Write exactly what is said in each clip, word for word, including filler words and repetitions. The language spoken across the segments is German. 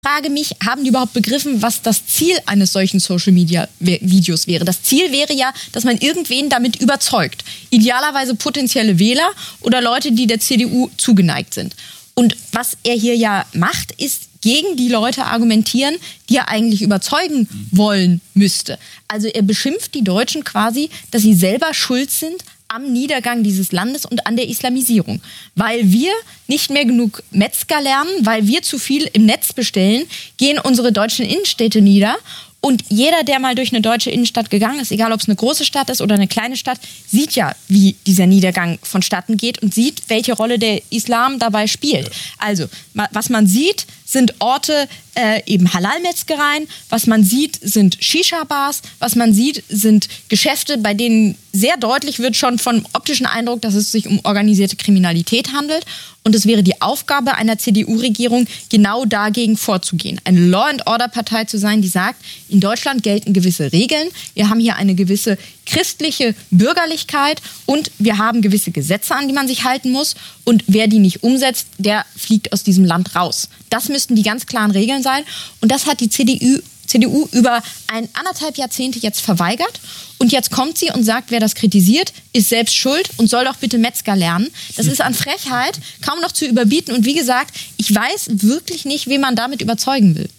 frage mich, haben die überhaupt begriffen, was das Ziel eines solchen Social-Media-Videos wäre? Das Ziel wäre ja, dass man irgendwen damit überzeugt. Idealerweise potenzielle Wähler oder Leute, die der C D U zugeneigt sind. Und was er hier ja macht, ist gegen die Leute argumentieren, die er eigentlich überzeugen wollen müsste. Also er beschimpft die Deutschen quasi, dass sie selber schuld sind am Niedergang dieses Landes und an der Islamisierung. Weil wir nicht mehr genug Metzger lernen, weil wir zu viel im Netz bestellen, gehen unsere deutschen Innenstädte nieder. Und jeder, der mal durch eine deutsche Innenstadt gegangen ist, egal ob es eine große Stadt ist oder eine kleine Stadt, sieht ja, wie dieser Niedergang vonstatten geht und sieht, welche Rolle der Islam dabei spielt. Ja. Also, was man sieht, sind Orte, äh, eben Halal-Metzgereien. Was man sieht, sind Shisha-Bars. Was man sieht, sind Geschäfte, bei denen sehr deutlich wird schon vom optischen Eindruck, dass es sich um organisierte Kriminalität handelt. Und es wäre die Aufgabe einer C D U-Regierung, genau dagegen vorzugehen. Eine Law-and-Order-Partei zu sein, die sagt, in Deutschland gelten gewisse Regeln. Wir haben hier eine gewisse christliche Bürgerlichkeit und wir haben gewisse Gesetze, an die man sich halten muss. Und wer die nicht umsetzt, der fliegt aus diesem Land raus. Das müssten die ganz klaren Regeln sein. Und das hat die C D U, C D U über ein anderthalb Jahrzehnte jetzt verweigert. Und jetzt kommt sie und sagt, wer das kritisiert, ist selbst schuld und soll doch bitte Metzger lernen. Das ist an Frechheit kaum noch zu überbieten. Und wie gesagt, ich weiß wirklich nicht, wen man damit überzeugen will.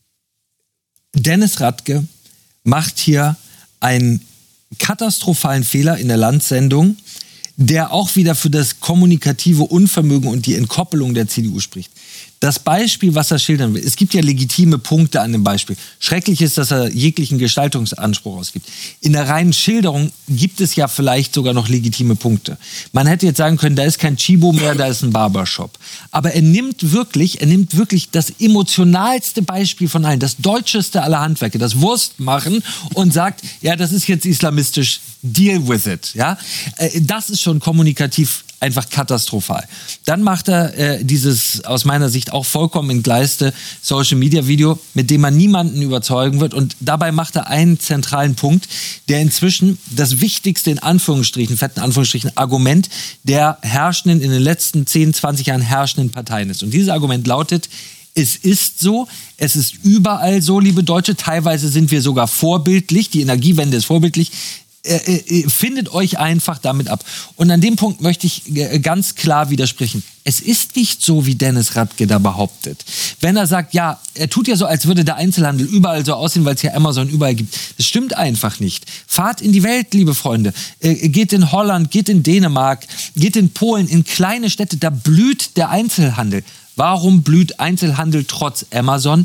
Dennis Radke macht hier einen katastrophalen Fehler in der Landsendung, der auch wieder für das kommunikative Unvermögen und die Entkoppelung der C D U spricht. Das Beispiel, was er schildern will, es gibt ja legitime Punkte an dem Beispiel. Schrecklich ist, dass er jeglichen Gestaltungsanspruch ausgibt. In der reinen Schilderung gibt es ja vielleicht sogar noch legitime Punkte. Man hätte jetzt sagen können, da ist kein Chibo mehr, da ist ein Barbershop. Aber er nimmt wirklich, er nimmt wirklich das emotionalste Beispiel von allen, das deutscheste aller Handwerke, das Wurstmachen und sagt, ja, das ist jetzt islamistisch, deal with it. Ja? Das ist schon kommunikativ einfach katastrophal. Dann macht er äh, dieses aus meiner Sicht auch vollkommen entgleiste Social-Media-Video, mit dem man niemanden überzeugen wird. Und dabei macht er einen zentralen Punkt, der inzwischen das wichtigste, in Anführungsstrichen, fetten Anführungsstrichen, Argument der herrschenden, in den letzten zehn, zwanzig Jahren herrschenden Parteien ist. Und dieses Argument lautet, es ist so, es ist überall so, liebe Deutsche, teilweise sind wir sogar vorbildlich, die Energiewende ist vorbildlich, Äh, äh, findet euch einfach damit ab. Und an dem Punkt möchte ich äh, ganz klar widersprechen. Es ist nicht so, wie Dennis Radke da behauptet. Wenn er sagt, ja, er tut ja so, als würde der Einzelhandel überall so aussehen, weil es ja Amazon überall gibt. Das stimmt einfach nicht. Fahrt in die Welt, liebe Freunde. Äh, geht in Holland, geht in Dänemark, geht in Polen, in kleine Städte, da blüht der Einzelhandel. Warum blüht Einzelhandel trotz Amazon?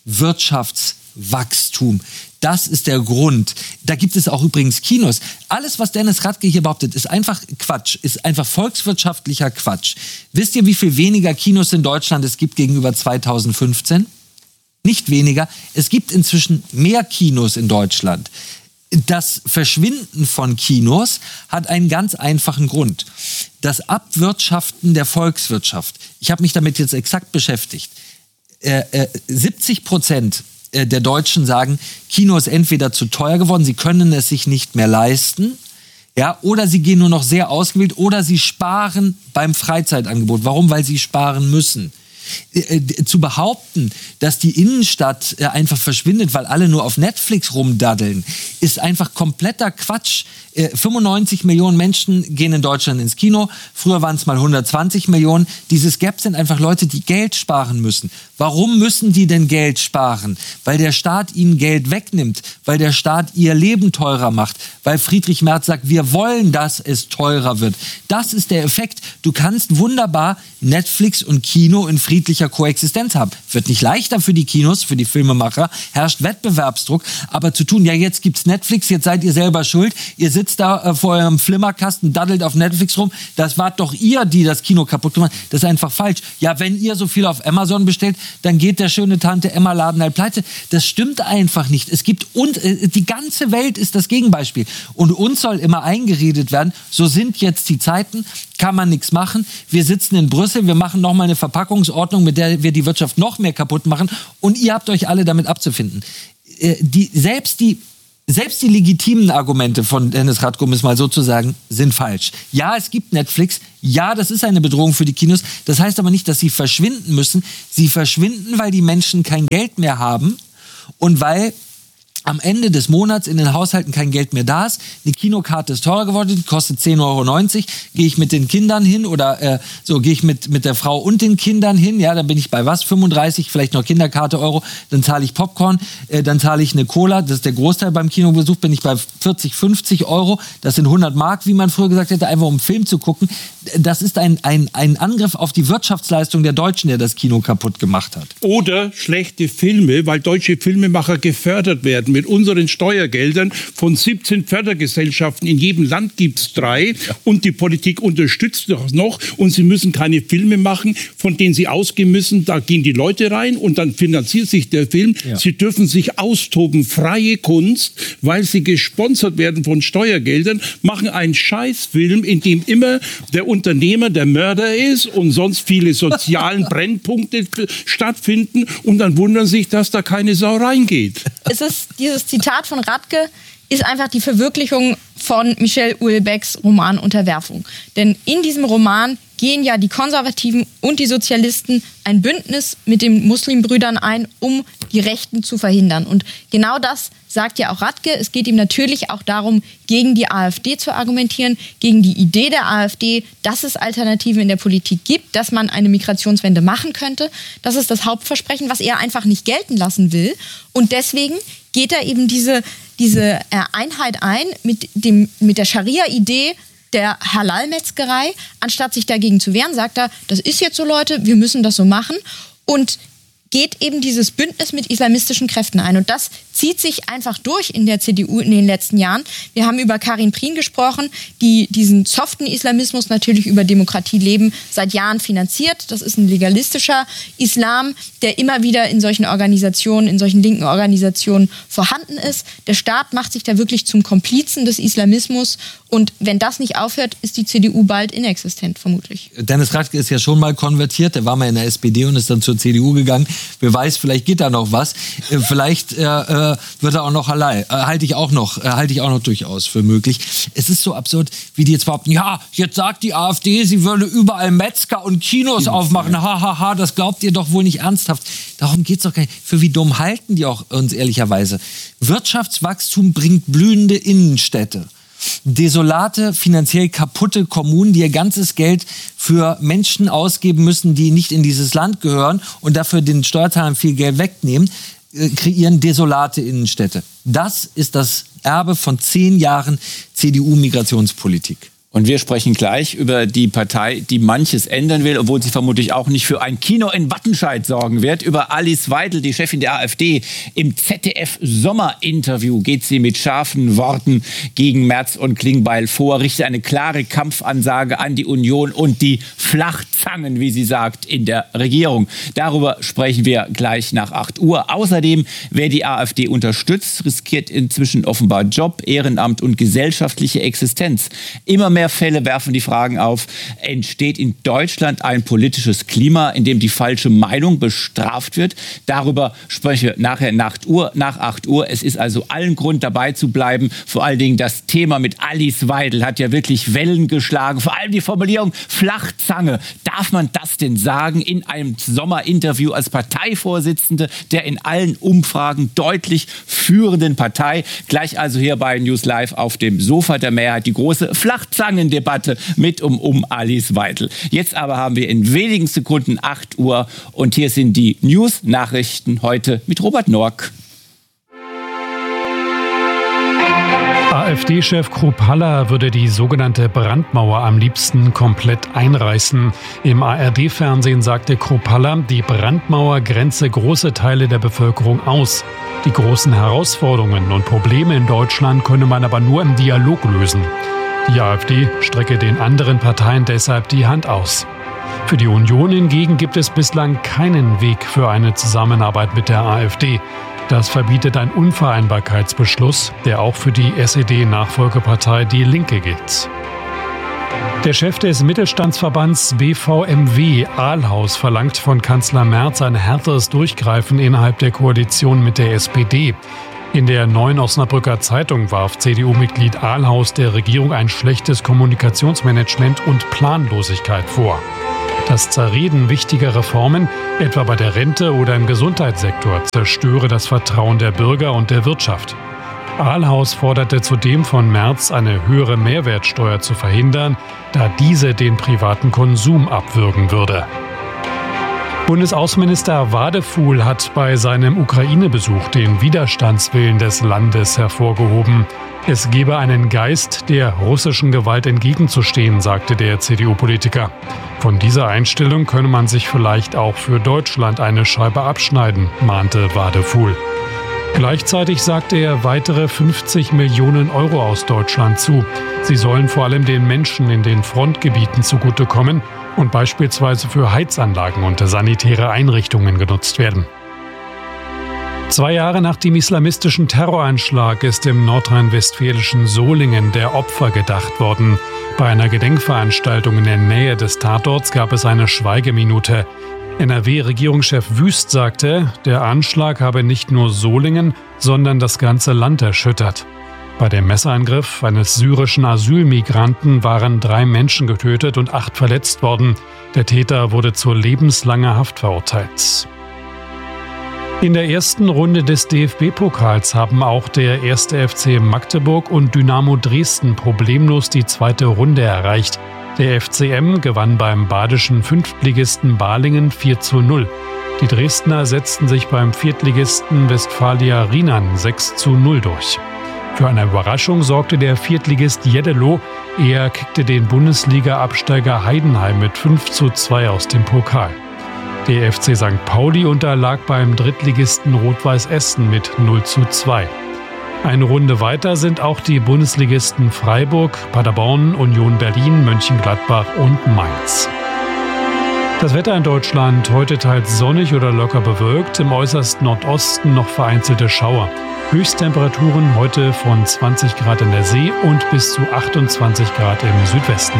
Wirtschaftswachstum. Das ist der Grund. Da gibt es auch übrigens Kinos. Alles, was Dennis Radke hier behauptet, ist einfach Quatsch, ist einfach volkswirtschaftlicher Quatsch. Wisst ihr, wie viel weniger Kinos in Deutschland es gibt gegenüber zweitausendfünfzehn? Nicht weniger. Es gibt inzwischen mehr Kinos in Deutschland. Das Verschwinden von Kinos hat einen ganz einfachen Grund. Das Abwirtschaften der Volkswirtschaft. Ich habe mich damit jetzt exakt beschäftigt. Äh, äh, siebzig Prozent der Deutschen sagen, Kino ist entweder zu teuer geworden, sie können es sich nicht mehr leisten, ja, oder sie gehen nur noch sehr ausgewählt, oder sie sparen beim Freizeitangebot. Warum? Weil sie sparen müssen. Äh, zu behaupten, dass die Innenstadt äh, einfach verschwindet, weil alle nur auf Netflix rumdaddeln, ist einfach kompletter Quatsch. Äh, fünfundneunzig Millionen Menschen gehen in Deutschland ins Kino. Früher waren es mal hundertzwanzig Millionen. Dieses Gap sind einfach Leute, die Geld sparen müssen. Warum müssen die denn Geld sparen? Weil der Staat ihnen Geld wegnimmt, weil der Staat ihr Leben teurer macht, weil Friedrich Merz sagt, wir wollen, dass es teurer wird. Das ist der Effekt. Du kannst wunderbar Netflix und Kino in friedlicher Koexistenz haben. Wird nicht leichter für die Kinos, für die Filmemacher, herrscht Wettbewerbsdruck, aber zu tun, ja, jetzt gibt's Netflix, jetzt seid ihr selber schuld, ihr sitzt da äh, vor eurem Flimmerkasten, daddelt auf Netflix rum, das wart doch ihr, die das Kino kaputt gemacht haben. Das ist einfach falsch. Ja, wenn ihr so viel auf Amazon bestellt, dann geht der schöne Tante Emma Laden halt pleite. Das stimmt einfach nicht. Es gibt, und äh, die ganze Welt ist das Gegenbeispiel. Und uns soll immer eingeredet werden, so sind jetzt die Zeiten, kann man nichts machen. Wir sitzen in Brüssel, wir machen nochmal eine Verpackungsordnung, mit der wir die Wirtschaft noch mehr kaputt machen und ihr habt euch alle damit abzufinden. Äh, die, selbst die Selbst die legitimen Argumente von Dennis Radke, um es mal so zu sagen, sind falsch. Ja, es gibt Netflix. Ja, das ist eine Bedrohung für die Kinos. Das heißt aber nicht, dass sie verschwinden müssen. Sie verschwinden, weil die Menschen kein Geld mehr haben und weil am Ende des Monats in den Haushalten kein Geld mehr da ist. Die Kinokarte ist teurer geworden, die kostet zehn Euro neunzig. Gehe ich mit den Kindern hin oder äh, so gehe ich mit, mit der Frau und den Kindern hin, ja, dann bin ich bei was? fünfunddreißig, vielleicht noch Kinderkarte Euro, dann zahle ich Popcorn, äh, dann zahle ich eine Cola, das ist der Großteil beim Kinobesuch, bin ich bei vierzig, fünfzig Euro, das sind hundert Mark, wie man früher gesagt hätte, einfach um einen Film zu gucken. Das ist ein, ein, ein Angriff auf die Wirtschaftsleistung der Deutschen, der das Kino kaputt gemacht hat. Oder schlechte Filme, weil deutsche Filmemacher gefördert werden. Mit unseren Steuergeldern von siebzehn Fördergesellschaften, in jedem Land gibt es drei und die Politik unterstützt das noch und sie müssen keine Filme machen, von denen sie ausgehen müssen, da gehen die Leute rein und dann finanziert sich der Film. Ja. Sie dürfen sich austoben, freie Kunst, weil sie gesponsert werden von Steuergeldern, machen einen Scheißfilm, in dem immer der Unternehmer der Mörder ist und sonst viele sozialen Brennpunkte stattfinden und dann wundern sich, dass da keine Sau reingeht. Es ist dieses Zitat von Radke ist einfach die Verwirklichung von Michel Houellebecqs Roman Unterwerfung. Denn in diesem Roman gehen ja die Konservativen und die Sozialisten ein Bündnis mit den Muslimbrüdern ein, um die Rechten zu verhindern. Und genau das sagt ja auch Radke. Es geht ihm natürlich auch darum, gegen die AfD zu argumentieren, gegen die Idee der AfD, dass es Alternativen in der Politik gibt, dass man eine Migrationswende machen könnte. Das ist das Hauptversprechen, was er einfach nicht gelten lassen will. Und deswegen geht er eben diese, diese Einheit ein mit, dem, mit der Scharia-Idee der Halal-Metzgerei. Anstatt sich dagegen zu wehren, sagt er, das ist jetzt so, Leute, wir müssen das so machen. Und geht eben dieses Bündnis mit islamistischen Kräften ein. Und das zieht sich einfach durch in der C D U in den letzten Jahren. Wir haben über Karin Prien gesprochen, die diesen soften Islamismus natürlich über Demokratie leben seit Jahren finanziert. Das ist ein legalistischer Islam, der immer wieder in solchen Organisationen, in solchen linken Organisationen vorhanden ist. Der Staat macht sich da wirklich zum Komplizen des Islamismus. Und wenn das nicht aufhört, ist die C D U bald inexistent, vermutlich. Dennis Radke ist ja schon mal konvertiert. Der war mal in der S P D und ist dann zur C D U gegangen. Wer weiß, vielleicht geht da noch was. Vielleicht äh, äh, wird er auch noch allein. Äh, halte ich auch noch, äh, halte ich auch noch durchaus für möglich. Es ist so absurd, wie die jetzt behaupten, ja, jetzt sagt die AfD, sie würde überall Metzger und Kinos aufmachen. Ha, ha, ha, das glaubt ihr doch wohl nicht ernsthaft. Darum geht's doch gar nicht. Für wie dumm halten die auch uns ehrlicherweise? Wirtschaftswachstum bringt blühende Innenstädte. Desolate, finanziell kaputte Kommunen, die ihr ganzes Geld für Menschen ausgeben müssen, die nicht in dieses Land gehören und dafür den Steuerzahlern viel Geld wegnehmen, äh, kreieren desolate Innenstädte. Das ist das Erbe von zehn Jahren C D U-Migrationspolitik. Und wir sprechen gleich über die Partei, die manches ändern will, obwohl sie vermutlich auch nicht für ein Kino in Wattenscheid sorgen wird. Über Alice Weidel, die Chefin der AfD. Im Z D F-Sommerinterview geht sie mit scharfen Worten gegen Merz und Klingbeil vor, richtet eine klare Kampfansage an die Union und die Flachzangen, wie sie sagt, in der Regierung. Darüber sprechen wir gleich nach acht Uhr. Außerdem, wer die AfD unterstützt, riskiert inzwischen offenbar Job, Ehrenamt und gesellschaftliche Existenz. Immer mehr Fälle werfen die Fragen auf, entsteht in Deutschland ein politisches Klima, in dem die falsche Meinung bestraft wird? Darüber sprechen wir nachher nach acht Uhr. Nach acht Uhr. Es ist also allen Grund, dabei zu bleiben. Vor allen Dingen das Thema mit Alice Weidel hat ja wirklich Wellen geschlagen. Vor allem die Formulierung Flachzange. Darf man das denn sagen in einem Sommerinterview als Parteivorsitzende der in allen Umfragen deutlich führenden Partei? Gleich also hier bei News Live auf dem Sofa der Mehrheit die große Flachzange Debatte mit um, um Alice Weidel. Jetzt aber haben wir in wenigen Sekunden acht Uhr und hier sind die News-Nachrichten heute mit Robert Norck. AfD-Chef Kruppalla würde die sogenannte Brandmauer am liebsten komplett einreißen. Im A R D-Fernsehen sagte Kruppalla, die Brandmauer grenze große Teile der Bevölkerung aus. Die großen Herausforderungen und Probleme in Deutschland könne man aber nur im Dialog lösen. Die AfD strecke den anderen Parteien deshalb die Hand aus. Für die Union hingegen gibt es bislang keinen Weg für eine Zusammenarbeit mit der AfD. Das verbietet ein Unvereinbarkeitsbeschluss, der auch für die S E D-Nachfolgepartei Die Linke gilt. Der Chef des Mittelstandsverbands B V M W, Ahlhaus, verlangt von Kanzler Merz ein härteres Durchgreifen innerhalb der Koalition mit der S P D. In der Neuen Osnabrücker Zeitung warf C D U-Mitglied Ahlhaus der Regierung ein schlechtes Kommunikationsmanagement und Planlosigkeit vor. Das Zerreden wichtiger Reformen, etwa bei der Rente oder im Gesundheitssektor, zerstöre das Vertrauen der Bürger und der Wirtschaft. Ahlhaus forderte zudem von Merz, eine höhere Mehrwertsteuer zu verhindern, da diese den privaten Konsum abwürgen würde. Bundesaußenminister Wadefuhl hat bei seinem Ukraine-Besuch den Widerstandswillen des Landes hervorgehoben. Es gebe einen Geist, der russischen Gewalt entgegenzustehen, sagte der C D U-Politiker. Von dieser Einstellung könne man sich vielleicht auch für Deutschland eine Scheibe abschneiden, mahnte Wadefuhl. Gleichzeitig sagte er weitere fünfzig Millionen Euro aus Deutschland zu. Sie sollen vor allem den Menschen in den Frontgebieten zugutekommen und beispielsweise für Heizanlagen und sanitäre Einrichtungen genutzt werden. Zwei Jahre nach dem islamistischen Terroranschlag ist im nordrhein-westfälischen Solingen der Opfer gedacht worden. Bei einer Gedenkveranstaltung in der Nähe des Tatorts gab es eine Schweigeminute. N R W-Regierungschef Wüst sagte, der Anschlag habe nicht nur Solingen, sondern das ganze Land erschüttert. Bei dem Messerangriff eines syrischen Asylmigranten waren drei Menschen getötet und acht verletzt worden. Der Täter wurde zu lebenslanger Haft verurteilt. In der ersten Runde des D F B-Pokals haben auch der erste F C Magdeburg und Dynamo Dresden problemlos die zweite Runde erreicht. Der F C M gewann beim badischen Fünftligisten Balingen vier zu null. Die Dresdner setzten sich beim Viertligisten Westfalia Rienan sechs zu null durch. Für eine Überraschung sorgte der Viertligist Jeddelo. Er kickte den Bundesliga-Absteiger Heidenheim mit fünf zu zwei aus dem Pokal. Der F C Sankt Pauli unterlag beim Drittligisten Rot-Weiß Essen mit null zu zwei. Eine Runde weiter sind auch die Bundesligisten Freiburg, Paderborn, Union Berlin, Mönchengladbach und Mainz. Das Wetter in Deutschland heute teils sonnig oder locker bewölkt, im äußersten Nordosten noch vereinzelte Schauer. Höchsttemperaturen heute von zwanzig Grad in der See und bis zu achtundzwanzig Grad im Südwesten.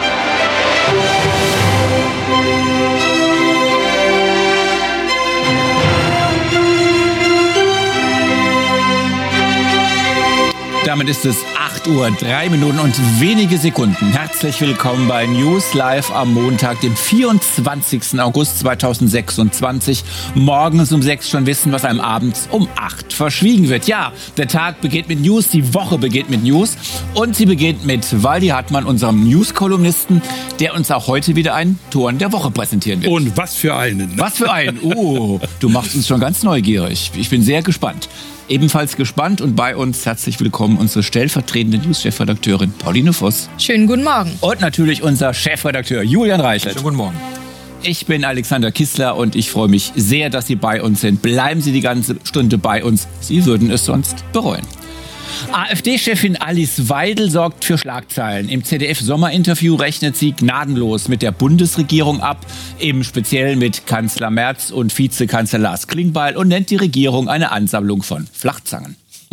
Damit ist es acht Uhr, drei Minuten und wenige Sekunden. Herzlich willkommen bei News Live am Montag, dem vierundzwanzigsten August zweitausendsechsundzwanzig. Morgens um sechs schon wissen, was einem abends um acht verschwiegen wird. Ja, der Tag beginnt mit News, die Woche beginnt mit News und sie beginnt mit Waldi Hartmann, unserem News-Kolumnisten, der uns auch heute wieder einen Ton der Woche präsentieren wird. Und was für einen. Was für einen. Oh, du machst uns schon ganz neugierig. Ich bin sehr gespannt. Ebenfalls gespannt und bei uns herzlich willkommen unsere stellvertretende News-Chefredakteurin Pauline Voss. Schönen guten Morgen. Und natürlich unser Chefredakteur Julian Reichelt. Schönen guten Morgen. Ich bin Alexander Kissler und ich freue mich sehr, dass Sie bei uns sind. Bleiben Sie die ganze Stunde bei uns. Sie würden es sonst bereuen. AfD-Chefin Alice Weidel sorgt für Schlagzeilen. Im Z D F-Sommerinterview rechnet sie gnadenlos mit der Bundesregierung ab, im Speziellen mit Kanzler Merz und Vizekanzler Lars Klingbeil und nennt die Regierung eine Ansammlung von Flachzangen.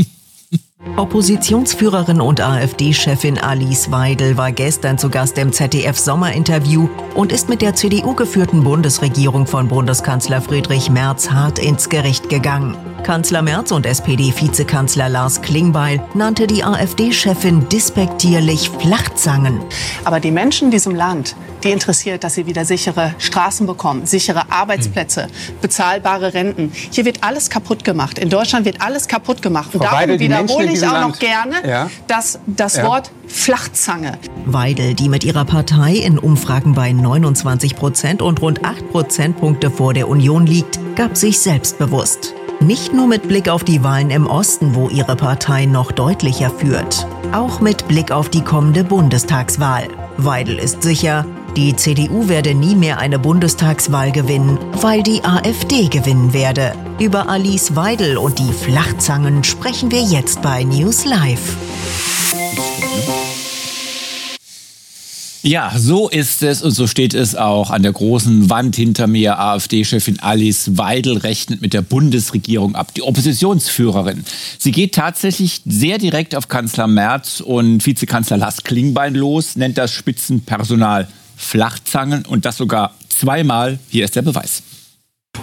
Oppositionsführerin und AfD-Chefin Alice Weidel war gestern zu Gast im Z D F-Sommerinterview und ist mit der C D U-geführten Bundesregierung von Bundeskanzler Friedrich Merz hart ins Gericht gegangen. Kanzler Merz und S P D-Vizekanzler Lars Klingbeil nannte die AfD-Chefin despektierlich Flachzangen. Aber die Menschen in diesem Land, die interessiert, dass sie wieder sichere Straßen bekommen, sichere Arbeitsplätze, bezahlbare Renten. Hier wird alles kaputt gemacht. In Deutschland wird alles kaputt gemacht. Und darum wiederhole ich auch Land. noch gerne ja. das, das ja. Wort Flachzange. Weidel, die mit ihrer Partei in Umfragen bei neunundzwanzig Prozent und rund acht Prozentpunkte vor der Union liegt, gab sich selbstbewusst. Nicht nur mit Blick auf die Wahlen im Osten, wo ihre Partei noch deutlicher führt. Auch mit Blick auf die kommende Bundestagswahl. Weidel ist sicher, die C D U werde nie mehr eine Bundestagswahl gewinnen, weil die AfD gewinnen werde. Über Alice Weidel und die Flachzangen sprechen wir jetzt bei News Live. Ja, so ist es und so steht es auch an der großen Wand hinter mir. AfD-Chefin Alice Weidel rechnet mit der Bundesregierung ab, die Oppositionsführerin. Sie geht tatsächlich sehr direkt auf Kanzler Merz und Vizekanzler Lars Klingbeil los, nennt das Spitzenpersonal Flachzangen und das sogar zweimal. Hier ist der Beweis.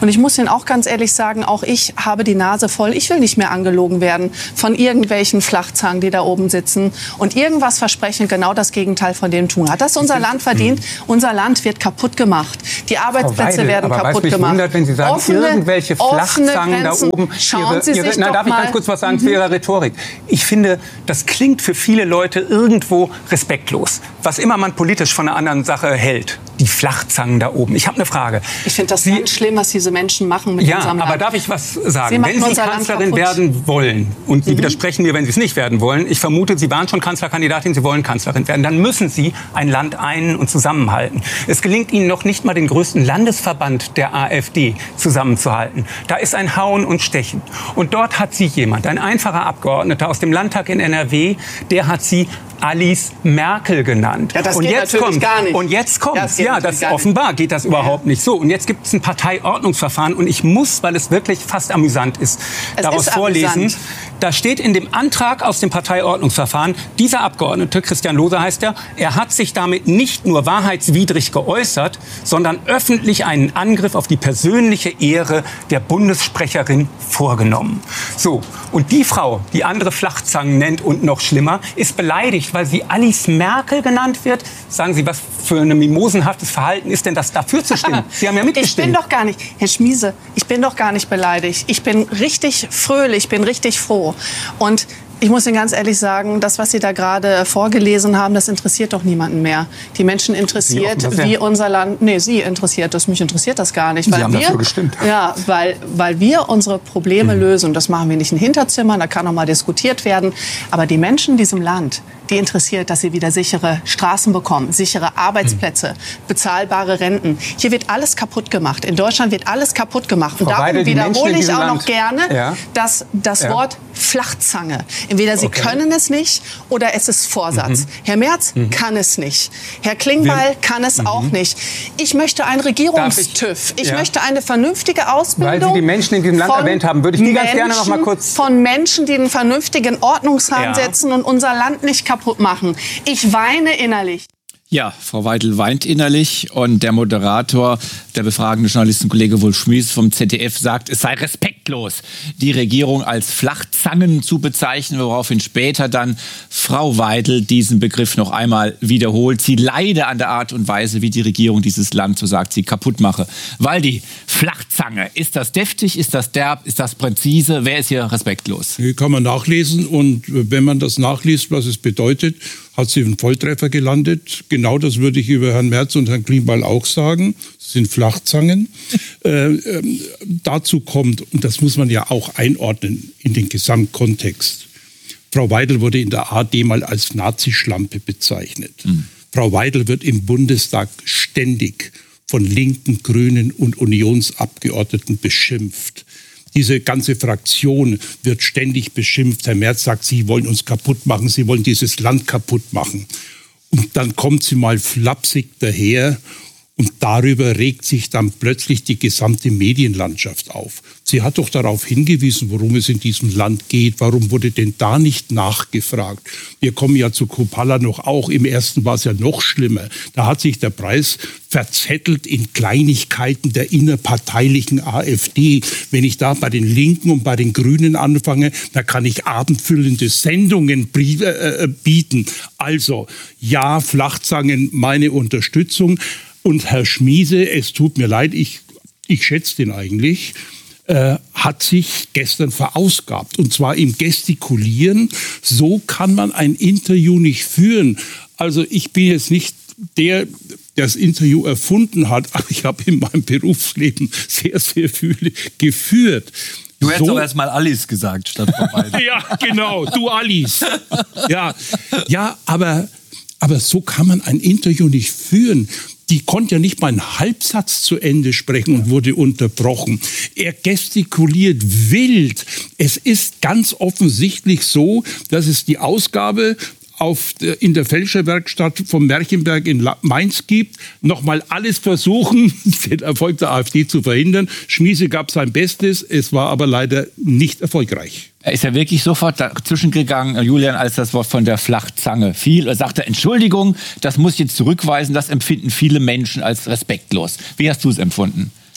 Und ich muss Ihnen auch ganz ehrlich sagen, auch ich habe die Nase voll. Ich will nicht mehr angelogen werden von irgendwelchen Flachzangen, die da oben sitzen und irgendwas versprechen, genau das Gegenteil von dem tun. Hat das unser Land verdient? Unser Land wird kaputt gemacht. Die Arbeitsplätze Weidel, werden aber kaputt weißt, gemacht. Wundert, wenn Sie sagen, offene, irgendwelche Flachzangen da oben. Schauen ihre, Sie ihre, sich na, doch darf ich mal ganz kurz was sagen zu Ihrer Rhetorik? Ich finde, das klingt für viele Leute irgendwo respektlos. Was immer man politisch von einer anderen Sache hält. Die Flachzangen da oben. Ich habe eine Frage. Ich finde das Sie, ganz schlimm, was diese Menschen machen mit ja, unserem Land. aber darf ich was sagen? Sie wenn Sie Kanzlerin werden wollen, und Sie mhm. widersprechen mir, wenn Sie es nicht werden wollen, ich vermute, Sie waren schon Kanzlerkandidatin, Sie wollen Kanzlerin werden, dann müssen Sie ein Land ein- und zusammenhalten. Es gelingt Ihnen noch nicht mal, den größten Landesverband der AfD zusammenzuhalten. Da ist ein Hauen und Stechen. Und dort hat Sie jemand, ein einfacher Abgeordneter aus dem Landtag in N R W, der hat Sie Alice Merkel genannt. Ja, das und geht jetzt natürlich kommt, gar nicht. Und jetzt kommt, das geht ja, das gar offenbar nicht. geht das überhaupt ja. nicht so. Und jetzt gibt es ein Parteiordnungsverfahren und ich muss, weil es wirklich fast amüsant ist, es daraus ist vorlesen. Amüsant. Da steht in dem Antrag aus dem Parteiordnungsverfahren, dieser Abgeordnete, Christian Lohse heißt er, er hat sich damit nicht nur wahrheitswidrig geäußert, sondern öffentlich einen Angriff auf die persönliche Ehre der Bundessprecherin vorgenommen. So, und die Frau, die andere Flachzangen nennt und noch schlimmer, ist beleidigt, weil sie Alice Merkel genannt wird. Sagen Sie, was für ein mimosenhaftes Verhalten ist denn das, dafür zu stimmen? Sie haben ja mitgestimmt. Ich bin doch gar nicht, Herr Schmiese, ich bin doch gar nicht beleidigt. Ich bin richtig fröhlich, ich bin richtig froh. Und ich muss Ihnen ganz ehrlich sagen, das, was Sie da gerade vorgelesen haben, das interessiert doch niemanden mehr. Die Menschen interessiert, Sie wie unser Land... Nee, Sie interessiert das. Mich interessiert das gar nicht. Sie weil haben wir, dafür gestimmt. Ja, weil, weil wir unsere Probleme mhm. lösen. Und das machen wir nicht in Hinterzimmern, da kann auch mal diskutiert werden. Aber die Menschen in diesem Land, die interessiert, dass sie wieder sichere Straßen bekommen, sichere Arbeitsplätze, mhm. bezahlbare Renten. Hier wird alles kaputt gemacht. In Deutschland wird alles kaputt gemacht. Und Frau darum Weidel, wiederhole ich auch Land, noch gerne ja. das, das ja. Wort Flachzange. Entweder Sie okay. können es nicht oder es ist Vorsatz. Mhm. Herr Merz mhm. kann es nicht. Herr Klingbeil Wir, kann es mhm. auch nicht. Ich möchte ein Regierungstüv. Ich, ich ja. möchte eine vernünftige Ausbildung. Weil Sie die Menschen in diesem Land erwähnt haben, würde ich die ganz gerne noch mal kurz... Von Menschen, die einen vernünftigen Ordnungshahn ja. setzen und unser Land nicht kaputt machen. Ich weine innerlich. Ja, Frau Weidel weint innerlich und der Moderator, der befragende Journalistenkollege Wolf Schmies vom Z D F sagt, es sei respektlos, die Regierung als Flachzangen zu bezeichnen, woraufhin später dann Frau Weidel diesen Begriff noch einmal wiederholt. Sie leide an der Art und Weise, wie die Regierung dieses Land, so sagt sie, kaputt mache. Waldi, Flachzange, ist das deftig, ist das derb, ist das präzise, wer ist hier respektlos? Hier kann man nachlesen und wenn man das nachliest, was es bedeutet, hat sie einen Volltreffer gelandet. Genau das würde ich über Herrn Merz und Herrn Klingbeil auch sagen. Das sind Flachzangen. äh, äh, dazu kommt, und das muss man ja auch einordnen in den Gesamtkontext, Frau Weidel wurde in der A D mal als Nazischlampe bezeichnet. Mhm. Frau Weidel wird im Bundestag ständig von Linken, Grünen und Unionsabgeordneten beschimpft. Diese ganze Fraktion wird ständig beschimpft. Herr Merz sagt, Sie wollen uns kaputt machen, Sie wollen dieses Land kaputt machen. Und dann kommt sie mal flapsig daher und darüber regt sich dann plötzlich die gesamte Medienlandschaft auf. Sie hat doch darauf hingewiesen, worum es in diesem Land geht. Warum wurde denn da nicht nachgefragt? Wir kommen ja zu Kruppalla noch auch. Im ersten war es ja noch schlimmer. Da hat sich der Preis verzettelt in Kleinigkeiten der innerparteilichen AfD. Wenn ich da bei den Linken und bei den Grünen anfange, da kann ich abendfüllende Sendungen äh, bieten. Also, ja, Flachzangen, meine Unterstützung. Und Herr Schmiese, es tut mir leid, ich, ich schätze den eigentlich, äh, hat sich gestern verausgabt. Und zwar im Gestikulieren. So kann man ein Interview nicht führen. Also ich bin jetzt nicht der, der das Interview erfunden hat, aber ich habe in meinem Berufsleben sehr, sehr viele geführt. Du hättest so, doch erst mal Alice gesagt, statt Frau Weidel. Ja, genau, du Alice. Ja, ja aber, aber so kann man ein Interview nicht führen. Die konnte ja nicht mal einen Halbsatz zu Ende sprechen und wurde unterbrochen. Er gestikuliert wild. Es ist ganz offensichtlich so, dass es die Ausgabe auf der, in der Fälscherwerkstatt vom Märchenberg in Mainz gibt, nochmal alles versuchen, den Erfolg der AfD zu verhindern. Schmiese gab sein Bestes, es war aber leider nicht erfolgreich. Er ist ja wirklich sofort dazwischen gegangen, Julian, als das Wort von der Flachzange fiel. Er sagte, Entschuldigung, das muss ich jetzt zurückweisen, das empfinden viele Menschen als respektlos. Wie hast du es empfunden?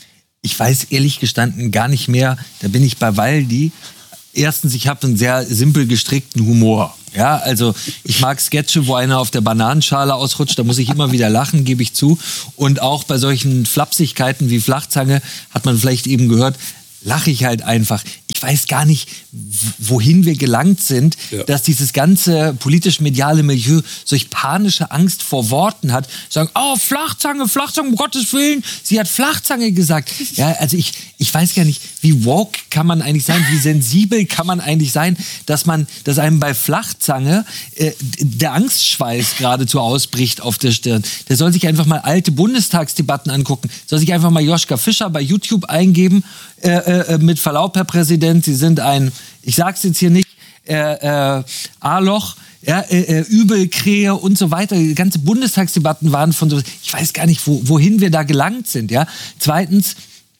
Ich weiß ehrlich gestanden gar nicht mehr, da bin ich bei Waldi. Erstens, ich habe einen sehr simpel gestrickten Humor. Ja, also ich mag Sketche, wo einer auf der Bananenschale ausrutscht, da muss ich immer wieder lachen, gebe ich zu. Und auch bei solchen Flapsigkeiten wie Flachzange, hat man vielleicht eben gehört, lache ich halt einfach. Ich weiß gar nicht, wohin wir gelangt sind, ja. dass dieses ganze politisch-mediale Milieu solch panische Angst vor Worten hat. Sagen, oh, Flachzange, Flachzange, um Gottes Willen. Sie hat Flachzange gesagt. Ja, also ich, ich weiß gar nicht, wie woke kann man eigentlich sein, wie sensibel kann man eigentlich sein, dass man, dass einem bei Flachzange äh, der Angstschweiß geradezu ausbricht auf der Stirn. Der soll sich einfach mal alte Bundestagsdebatten angucken. Soll sich einfach mal Joschka Fischer bei YouTube eingeben. Äh, äh, mit Verlaub, Herr Präsident, Sie sind ein, ich sag's jetzt hier nicht, äh, äh, A-Loch, ja, äh, äh, Übelkrähe und so weiter. Die ganze Bundestagsdebatten waren von so, ich weiß gar nicht, wo, wohin wir da gelangt sind. Ja. Zweitens,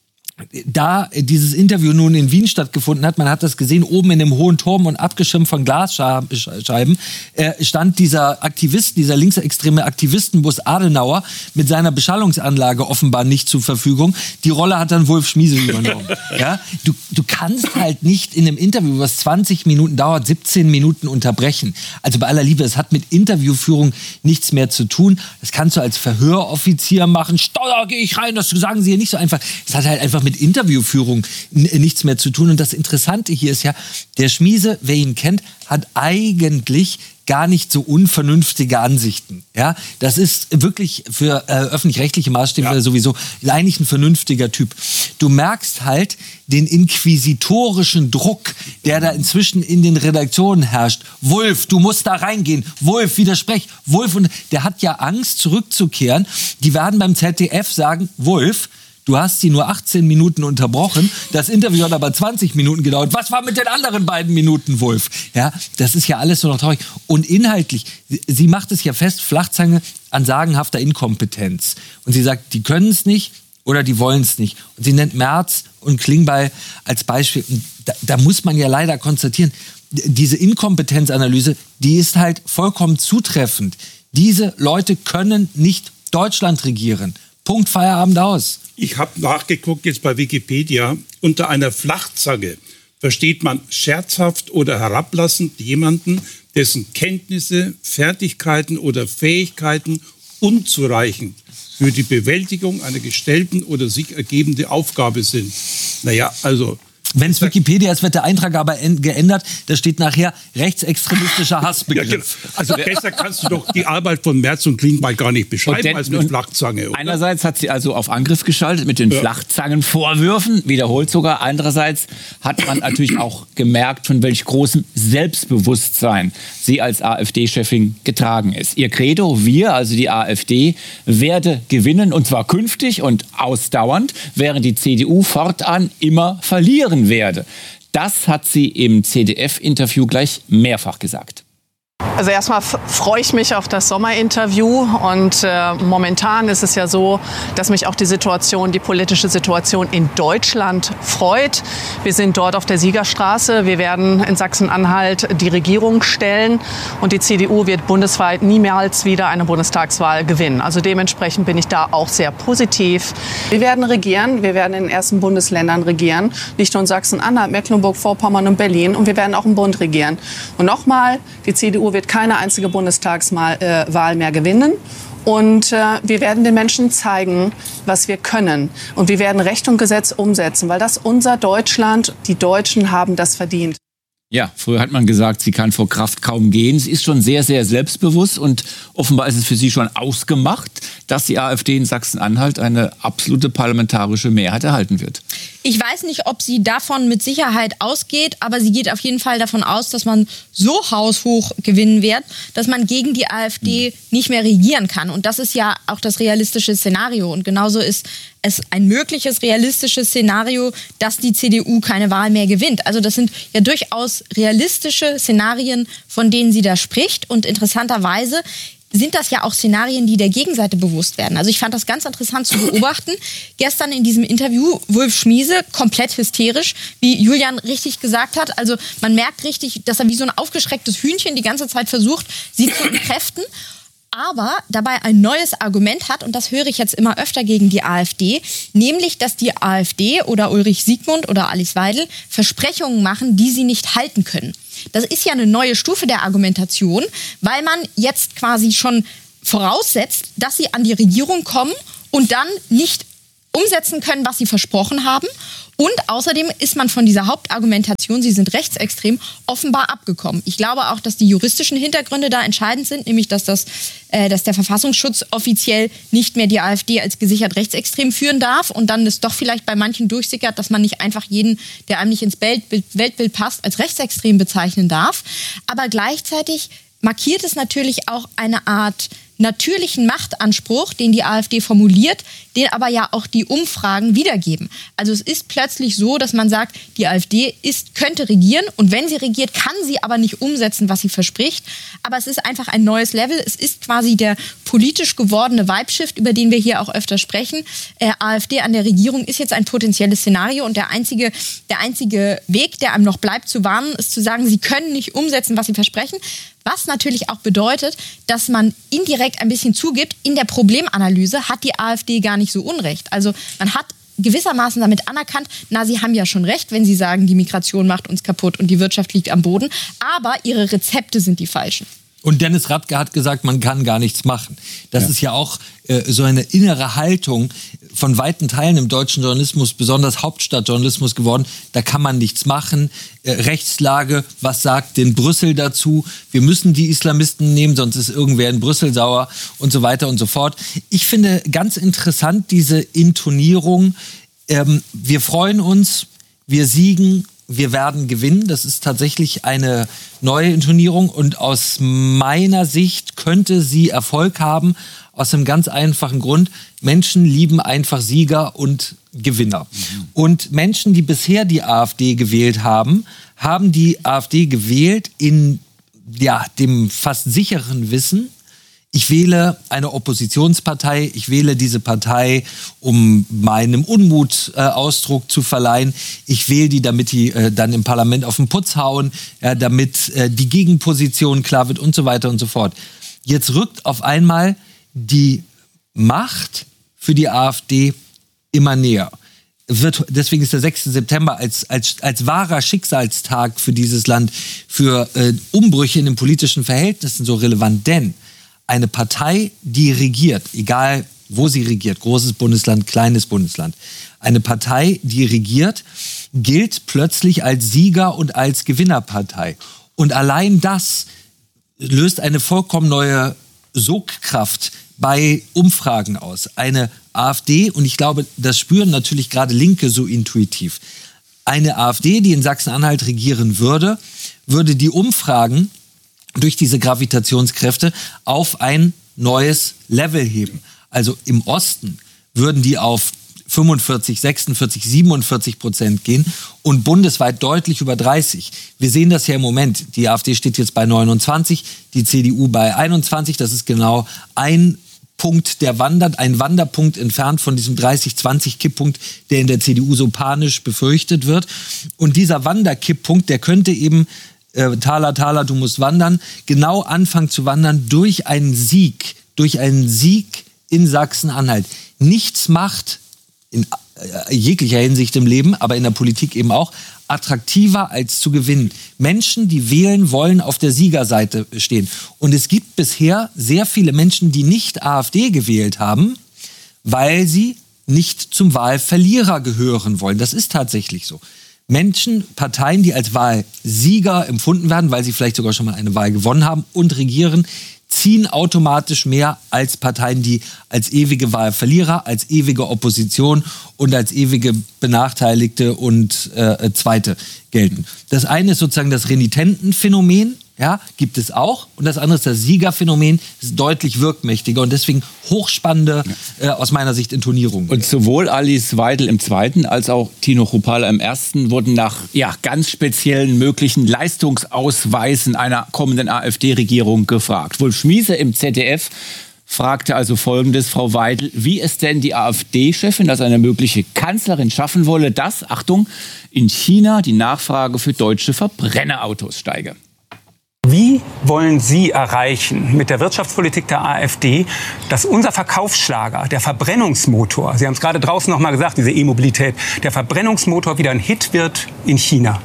da dieses Interview nun in Wien stattgefunden hat, man hat das gesehen, oben in dem hohen Turm und abgeschirmt von Glasscheiben, äh, stand dieser Aktivist, dieser linksextreme Aktivistenbus Adenauer mit seiner Beschallungsanlage offenbar nicht zur Verfügung. Die Rolle hat dann Wulf Schmiese übernommen. Ja? Du, du kannst halt nicht in einem Interview, was zwanzig Minuten dauert, siebzehn Minuten unterbrechen. Also bei aller Liebe, es hat mit Interviewführung nichts mehr zu tun. Das kannst du als Verhöroffizier machen. Steuer, gehe ich rein, das sagen sie hier nicht so einfach. Es hat halt einfach mit Interviewführung nichts mehr zu tun. Und das Interessante hier ist ja, der Schmiese, wer ihn kennt, hat eigentlich gar nicht so unvernünftige Ansichten. Ja, das ist wirklich für äh, öffentlich-rechtliche Maßstäbe ja. sowieso eigentlich ein vernünftiger Typ. Du merkst halt den inquisitorischen Druck, der da inzwischen in den Redaktionen herrscht. Wulf, du musst da reingehen. Wulf, widersprech. Wulf, und der hat ja Angst, zurückzukehren. Die werden beim Z D F sagen, Wulf, du hast sie nur achtzehn Minuten unterbrochen. Das Interview hat aber zwanzig Minuten gedauert. Was war mit den anderen beiden Minuten, Wulf? Ja, das ist ja alles so noch traurig. Und inhaltlich, sie macht es ja fest, Flachzange an sagenhafter Inkompetenz. Und sie sagt, die können es nicht oder die wollen es nicht. Und sie nennt Merz und Klingbeil als Beispiel. Und da, da muss man ja leider konstatieren, diese Inkompetenzanalyse, die ist halt vollkommen zutreffend. Diese Leute können nicht Deutschland regieren. Punkt, Feierabend, aus. Ich habe nachgeguckt jetzt bei Wikipedia. Unter einer Flachzange versteht man scherzhaft oder herablassend jemanden, dessen Kenntnisse, Fertigkeiten oder Fähigkeiten unzureichend für die Bewältigung einer gestellten oder sich ergebende Aufgabe sind. Naja, also... Wenn es Wikipedia ist, wird der Eintrag aber geändert. Da steht nachher rechtsextremistischer Hassbegriff. Ja, also besser kannst du doch die Arbeit von Merz und Klingbeil gar nicht beschreiben den, als mit Flachzange. Oder? Einerseits hat sie also auf Angriff geschaltet mit den ja. Flachzangenvorwürfen, wiederholt sogar. Andererseits hat man natürlich auch gemerkt, von welch großem Selbstbewusstsein sie als AfD-Chefin getragen ist. Ihr Credo, wir, also die AfD, werde gewinnen, und zwar künftig und ausdauernd, während die C D U fortan immer verlieren werde. Das hat sie im Z D F-Interview gleich mehrfach gesagt. Also erstmal freue ich mich auf das Sommerinterview, und äh, momentan ist es ja so, dass mich auch die Situation, die politische Situation in Deutschland freut. Wir sind dort auf der Siegerstraße. Wir werden in Sachsen-Anhalt die Regierung stellen, und die C D U wird bundesweit niemals wieder eine Bundestagswahl gewinnen. Also dementsprechend bin ich da auch sehr positiv. Wir werden regieren. Wir werden in den ersten Bundesländern regieren. Nicht nur in Sachsen-Anhalt, Mecklenburg-Vorpommern und Berlin. Und wir werden auch im Bund regieren. Und nochmal, die C D U wird keine einzige Bundestagswahl äh, mehr gewinnen. Und äh, wir werden den Menschen zeigen, was wir können. Und wir werden Recht und Gesetz umsetzen, weil das unser Deutschland, die Deutschen haben das verdient. Ja, früher hat man gesagt, sie kann vor Kraft kaum gehen. Sie ist schon sehr, sehr selbstbewusst, und offenbar ist es für sie schon ausgemacht, dass die AfD in Sachsen-Anhalt eine absolute parlamentarische Mehrheit erhalten wird. Ich weiß nicht, ob sie davon mit Sicherheit ausgeht, aber sie geht auf jeden Fall davon aus, dass man so haushoch gewinnen wird, dass man gegen die AfD nicht mehr regieren kann. Und das ist ja auch das realistische Szenario. Und genauso ist es ein mögliches realistisches Szenario, dass die C D U keine Wahl mehr gewinnt. Also das sind ja durchaus realistische Szenarien, von denen sie da spricht. Und interessanterweise sind das ja auch Szenarien, die der Gegenseite bewusst werden. Also ich fand das ganz interessant zu beobachten. Gestern in diesem Interview, Wulf Schmiese, komplett hysterisch, wie Julian richtig gesagt hat. Also man merkt richtig, dass er wie so ein aufgeschrecktes Hühnchen die ganze Zeit versucht, sie zu entkräften. aber dabei ein neues Argument hat, und das höre ich jetzt immer öfter gegen die AfD, nämlich, dass die AfD oder Ulrich Siegmund oder Alice Weidel Versprechungen machen, die sie nicht halten können. Das ist ja eine neue Stufe der Argumentation, weil man jetzt quasi schon voraussetzt, dass sie an die Regierung kommen und dann nicht umsetzen können, was sie versprochen haben. Und außerdem ist man von dieser Hauptargumentation, sie sind rechtsextrem, offenbar abgekommen. Ich glaube auch, dass die juristischen Hintergründe da entscheidend sind, nämlich dass, das, äh, dass der Verfassungsschutz offiziell nicht mehr die AfD als gesichert rechtsextrem führen darf und dann es doch vielleicht bei manchen durchsickert, dass man nicht einfach jeden, der einem nicht ins Weltbild, Weltbild passt, als rechtsextrem bezeichnen darf. Aber gleichzeitig markiert es natürlich auch eine Art natürlichen Machtanspruch, den die AfD formuliert, den aber ja auch die Umfragen wiedergeben. Also es ist plötzlich so, dass man sagt, die AfD ist, könnte regieren und wenn sie regiert, kann sie aber nicht umsetzen, was sie verspricht. Aber es ist einfach ein neues Level. Es ist quasi der politisch gewordene Vibe-Shift, über den wir hier auch öfter sprechen. Äh, AfD an der Regierung ist jetzt ein potenzielles Szenario und der einzige, der einzige Weg, der einem noch bleibt zu warnen, ist zu sagen, sie können nicht umsetzen, was sie versprechen. Was natürlich auch bedeutet, dass man indirekt ein bisschen zugibt, in der Problemanalyse hat die AfD gar nicht so Unrecht. Also man hat gewissermaßen damit anerkannt, na, sie haben ja schon recht, wenn sie sagen, die Migration macht uns kaputt und die Wirtschaft liegt am Boden, aber ihre Rezepte sind die falschen. Und Dennis Radke hat gesagt, man kann gar nichts machen. Das ja. ist ja auch äh, so eine innere Haltung von weiten Teilen im deutschen Journalismus, besonders Hauptstadtjournalismus geworden. Da kann man nichts machen. Äh, Rechtslage, was sagt denn Brüssel dazu? Wir müssen die Islamisten nehmen, sonst ist irgendwer in Brüssel sauer und so weiter und so fort. Ich finde ganz interessant diese Intonierung. Ähm, wir freuen uns, wir siegen, wir werden gewinnen. Das ist tatsächlich eine neue Intonierung und aus meiner Sicht könnte sie Erfolg haben, aus einem ganz einfachen Grund. Menschen lieben einfach Sieger und Gewinner. Mhm. Und Menschen, die bisher die AfD gewählt haben, haben die AfD gewählt in ja, dem fast sicheren Wissen, ich wähle eine Oppositionspartei, ich wähle diese Partei, um meinem Unmut äh, Ausdruck zu verleihen. Ich wähle die, damit die äh, dann im Parlament auf den Putz hauen, ja, damit äh, die Gegenposition klar wird und so weiter und so fort. Jetzt rückt auf einmal die Macht für die AfD immer näher. Wird, deswegen ist der sechste September als, als, als wahrer Schicksalstag für dieses Land, für äh, Umbrüche in den politischen Verhältnissen so relevant, denn eine Partei, die regiert, egal wo sie regiert, großes Bundesland, kleines Bundesland, eine Partei, die regiert, gilt plötzlich als Sieger und als Gewinnerpartei. Und allein das löst eine vollkommen neue Sogkraft bei Umfragen aus. Eine AfD, und ich glaube, das spüren natürlich gerade Linke so intuitiv, eine AfD, die in Sachsen-Anhalt regieren würde, würde die Umfragen durch diese Gravitationskräfte auf ein neues Level heben. Also im Osten würden die auf fünfundvierzig, sechsundvierzig, siebenundvierzig Prozent gehen und bundesweit deutlich über dreißig. Wir sehen das ja im Moment. Die AfD steht jetzt bei neunundzwanzig, die C D U bei einundzwanzig. Das ist genau ein Punkt, der wandert, ein Wanderpunkt entfernt von diesem dreißig zwanzig Kipppunkt, der in der C D U so panisch befürchtet wird. Und dieser Wanderkipppunkt, der könnte eben Äh, Thaler, Thaler, du musst wandern, genau anfangen zu wandern durch einen Sieg, durch einen Sieg in Sachsen-Anhalt. Nichts macht in äh, jeglicher Hinsicht im Leben, aber in der Politik eben auch, attraktiver als zu gewinnen. Menschen, die wählen, wollen auf der Siegerseite stehen. Und es gibt bisher sehr viele Menschen, die nicht AfD gewählt haben, weil sie nicht zum Wahlverlierer gehören wollen. Das ist tatsächlich so. Menschen, Parteien, die als Wahlsieger empfunden werden, weil sie vielleicht sogar schon mal eine Wahl gewonnen haben und regieren, ziehen automatisch mehr als Parteien, die als ewige Wahlverlierer, als ewige Opposition und als ewige Benachteiligte und äh, Zweite gelten. Das eine ist sozusagen das Renitentenphänomen, ja, gibt es auch. Und das andere ist das Siegerphänomen, das ist deutlich wirkmächtiger und deswegen hochspannende, äh, aus meiner Sicht, Intonierung. Und sowohl Alice Weidel im zweiten als auch Tino Chrupalla im ersten wurden nach ja, ganz speziellen möglichen Leistungsausweisen einer kommenden AfD-Regierung gefragt. Wolf Schmiese im Z D F fragte also Folgendes, Frau Weidel, wie es denn die AfD-Chefin als eine mögliche Kanzlerin schaffen wolle, dass, Achtung, in China die Nachfrage für deutsche Verbrennerautos steige. Wie wollen Sie erreichen mit der Wirtschaftspolitik der AfD, dass unser Verkaufsschlager, der Verbrennungsmotor, Sie haben es gerade draußen noch mal gesagt, diese E-Mobilität, der Verbrennungsmotor wieder ein Hit wird in China?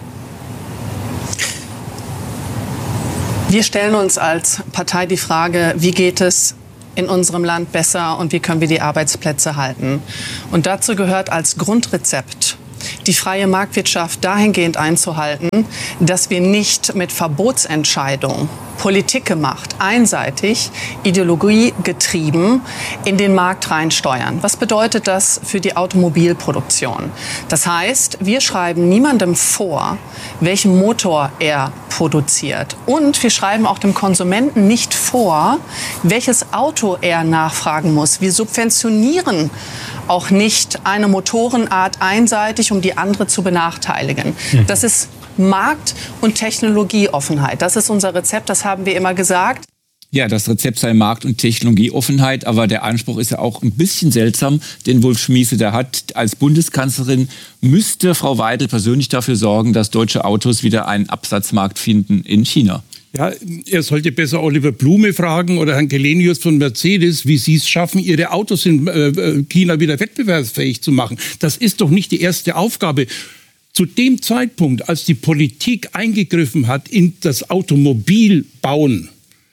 Wir stellen uns als Partei die Frage, wie geht es in unserem Land besser und wie können wir die Arbeitsplätze halten? Und dazu gehört als Grundrezept, die freie Marktwirtschaft dahingehend einzuhalten, dass wir nicht mit Verbotsentscheidungen Politik gemacht, einseitig, ideologiegetrieben in den Markt reinsteuern. Was bedeutet das für die Automobilproduktion? Das heißt, wir schreiben niemandem vor, welchen Motor er produziert. Und wir schreiben auch dem Konsumenten nicht vor, welches Auto er nachfragen muss. Wir subventionieren auch nicht eine Motorenart einseitig, um die andere zu benachteiligen. Das ist Markt- und Technologieoffenheit. Das ist unser Rezept, das haben wir immer gesagt. Ja, das Rezept sei Markt- und Technologieoffenheit, aber der Anspruch ist ja auch ein bisschen seltsam, den Wolf Schmiese da hat. Als Bundeskanzlerin müsste Frau Weidel persönlich dafür sorgen, dass deutsche Autos wieder einen Absatzmarkt finden in China. Ja, er sollte besser Oliver Blume fragen oder Herrn Kelenius von Mercedes, wie sie es schaffen, ihre Autos in äh, China wieder wettbewerbsfähig zu machen. Das ist doch nicht die erste Aufgabe. Zu dem Zeitpunkt, als die Politik eingegriffen hat in das Automobilbauen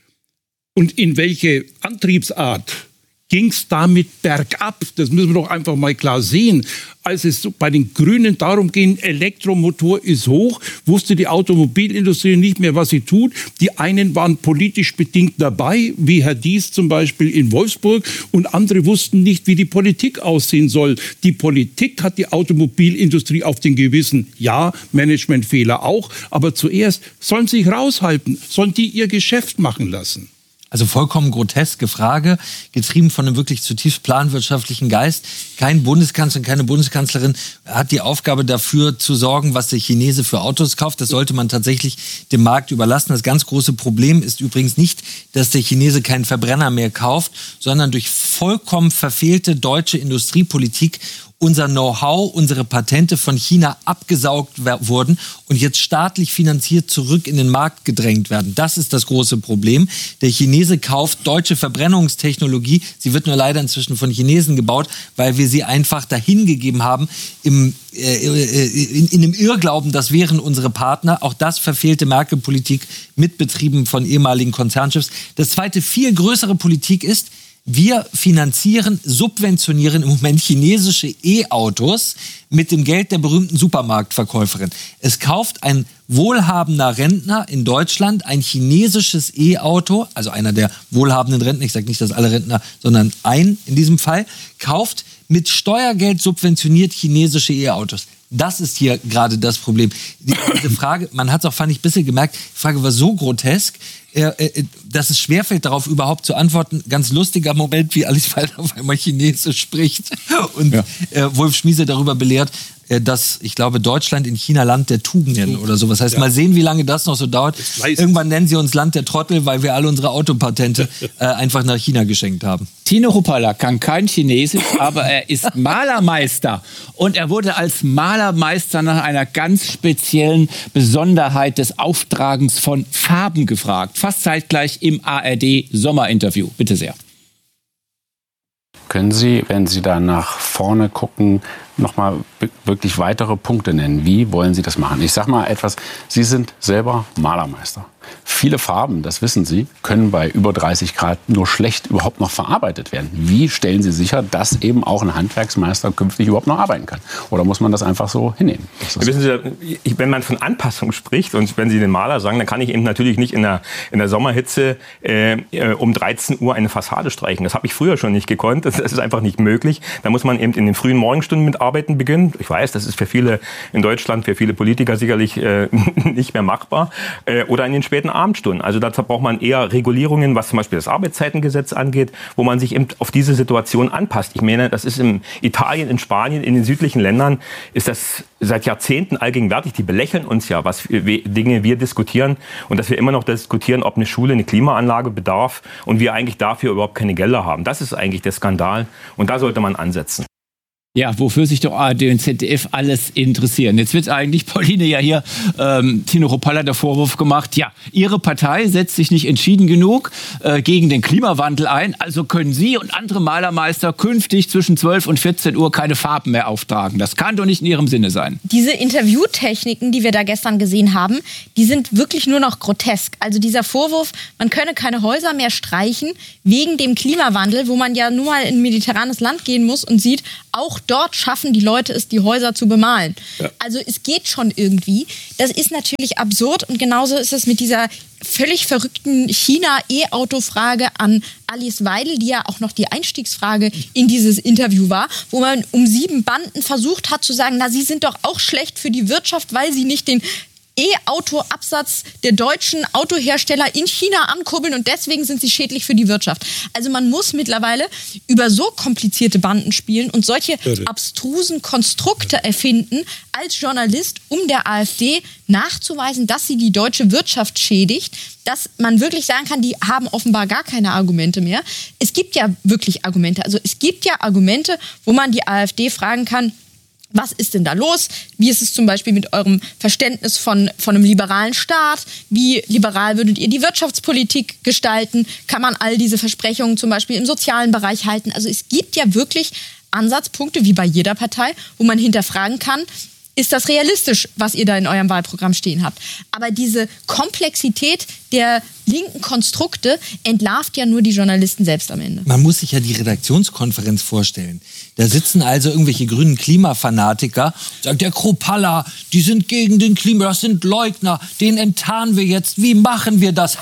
und in welche Antriebsart, ging es damit bergab. Das müssen wir doch einfach mal klar sehen. Als es bei den Grünen darum ging, Elektromotor ist hoch, wusste die Automobilindustrie nicht mehr, was sie tut. Die einen waren politisch bedingt dabei, wie Herr Dies zum Beispiel in Wolfsburg, und andere wussten nicht, wie die Politik aussehen soll. Die Politik hat die Automobilindustrie auf den Gewissen. Ja, Managementfehler auch, aber zuerst sollen sie sich raushalten, sollen die ihr Geschäft machen lassen. Also vollkommen groteske Frage, getrieben von einem wirklich zutiefst planwirtschaftlichen Geist. Kein Bundeskanzler, keine Bundeskanzlerin hat die Aufgabe dafür zu sorgen, was der Chinese für Autos kauft. Das sollte man tatsächlich dem Markt überlassen. Das ganz große Problem ist übrigens nicht, dass der Chinese keinen Verbrenner mehr kauft, sondern durch vollkommen verfehlte deutsche Industriepolitik unser Know-how, unsere Patente von China abgesaugt wurden und jetzt staatlich finanziert zurück in den Markt gedrängt werden. Das ist das große Problem. Der Chinese kauft deutsche Verbrennungstechnologie. Sie wird nur leider inzwischen von Chinesen gebaut, weil wir sie einfach dahingegeben haben im, äh, in, in dem Irrglauben, das wären unsere Partner. Auch das verfehlte Merkel-Politik mitbetrieben von ehemaligen Konzernchefs. Das zweite, viel größere Politik ist, wir finanzieren, subventionieren im Moment chinesische E-Autos mit dem Geld der berühmten Supermarktverkäuferin. Es kauft ein wohlhabender Rentner in Deutschland ein chinesisches E-Auto, also einer der wohlhabenden Rentner, ich sage nicht, dass alle Rentner, sondern ein in diesem Fall, kauft mit Steuergeld subventioniert chinesische E-Autos. Das ist hier gerade das Problem. Diese Frage, man hat es auch, fand ich, ein bisschen gemerkt, die Frage war so grotesk, äh, äh, dass es schwerfällt, darauf überhaupt zu antworten. Ganz lustiger Moment, wie Alice Weidel auf einmal Chinesisch spricht und ja. äh, Wolf Schmiese darüber belehrt, äh, dass, ich glaube, Deutschland in China Land der Tugenden oder sowas heißt. Ja. Mal sehen, wie lange das noch so dauert. Irgendwann nennen sie uns Land der Trottel, weil wir alle unsere Autopatente äh, einfach nach China geschenkt haben. Tino Hruppala kann kein Chinesisch, aber er ist Malermeister. Und er wurde als Malermeister nach einer ganz speziellen Besonderheit des Auftragens von Farben gefragt. Fast zeitgleich im A R D-Sommerinterview. Bitte sehr. Können Sie, wenn Sie da nach vorne gucken, nochmal wirklich weitere Punkte nennen? Wie wollen Sie das machen? Ich sage mal etwas, Sie sind selber Malermeister. Viele Farben, das wissen Sie, können bei über dreißig Grad nur schlecht überhaupt noch verarbeitet werden. Wie stellen Sie sicher, dass eben auch ein Handwerksmeister künftig überhaupt noch arbeiten kann? Oder muss man das einfach so hinnehmen? Ja, wissen Sie, wenn man von Anpassung spricht und wenn Sie den Maler sagen, dann kann ich eben natürlich nicht in der, in der Sommerhitze äh, um dreizehn Uhr eine Fassade streichen. Das habe ich früher schon nicht gekonnt. Das ist einfach nicht möglich. Da muss man eben in den frühen Morgenstunden mit Arbeiten beginnen. Ich weiß, das ist für viele in Deutschland, für viele Politiker sicherlich äh, nicht mehr machbar. Äh, oder in den späten Abendstunden. Also dazu braucht man eher Regulierungen, was zum Beispiel das Arbeitszeitengesetz angeht, wo man sich eben auf diese Situation anpasst. Ich meine, das ist in Italien, in Spanien, in den südlichen Ländern ist das seit Jahrzehnten allgegenwärtig. Die belächeln uns ja, was für Dinge wir diskutieren und dass wir immer noch diskutieren, ob eine Schule eine Klimaanlage bedarf und wir eigentlich dafür überhaupt keine Gelder haben. Das ist eigentlich der Skandal und da sollte man ansetzen. Ja, wofür sich doch A R D und Z D F alles interessieren. Jetzt wird eigentlich, Pauline, ja hier ähm, Tino Kruppalla der Vorwurf gemacht, ja, Ihre Partei setzt sich nicht entschieden genug äh, gegen den Klimawandel ein, also können Sie und andere Malermeister künftig zwischen zwölf und vierzehn Uhr keine Farben mehr auftragen. Das kann doch nicht in Ihrem Sinne sein. Diese Interviewtechniken, die wir da gestern gesehen haben, die sind wirklich nur noch grotesk. Also dieser Vorwurf, man könne keine Häuser mehr streichen wegen dem Klimawandel, wo man ja nur mal in ein mediterranes Land gehen muss und sieht, auch dort schaffen die Leute es, die Häuser zu bemalen. Ja. Also es geht schon irgendwie. Das ist natürlich absurd und genauso ist es mit dieser völlig verrückten China-E-Auto-Frage an Alice Weidel, die ja auch noch die Einstiegsfrage in dieses Interview war, wo man um sieben Banden versucht hat zu sagen, na, sie sind doch auch schlecht für die Wirtschaft, weil sie nicht den E-Auto-Absatz der deutschen Autohersteller in China ankurbeln und deswegen sind sie schädlich für die Wirtschaft. Also man muss mittlerweile über so komplizierte Banden spielen und solche abstrusen Konstrukte erfinden als Journalist, um der AfD nachzuweisen, dass sie die deutsche Wirtschaft schädigt, dass man wirklich sagen kann, die haben offenbar gar keine Argumente mehr. Es gibt ja wirklich Argumente. Also es gibt ja Argumente, wo man die AfD fragen kann, was ist denn da los? Wie ist es zum Beispiel mit eurem Verständnis von, von einem liberalen Staat? Wie liberal würdet ihr die Wirtschaftspolitik gestalten? Kann man all diese Versprechungen zum Beispiel im sozialen Bereich halten? Also es gibt ja wirklich Ansatzpunkte, wie bei jeder Partei, wo man hinterfragen kann, ist das realistisch, was ihr da in eurem Wahlprogramm stehen habt? Aber diese Komplexität der linken Konstrukte entlarvt ja nur die Journalisten selbst am Ende. Man muss sich ja die Redaktionskonferenz vorstellen. Da sitzen also irgendwelche grünen Klimafanatiker, sagt der Kruppalla, die sind gegen den Klima, das sind Leugner, den enttarnen wir jetzt. Wie machen wir das?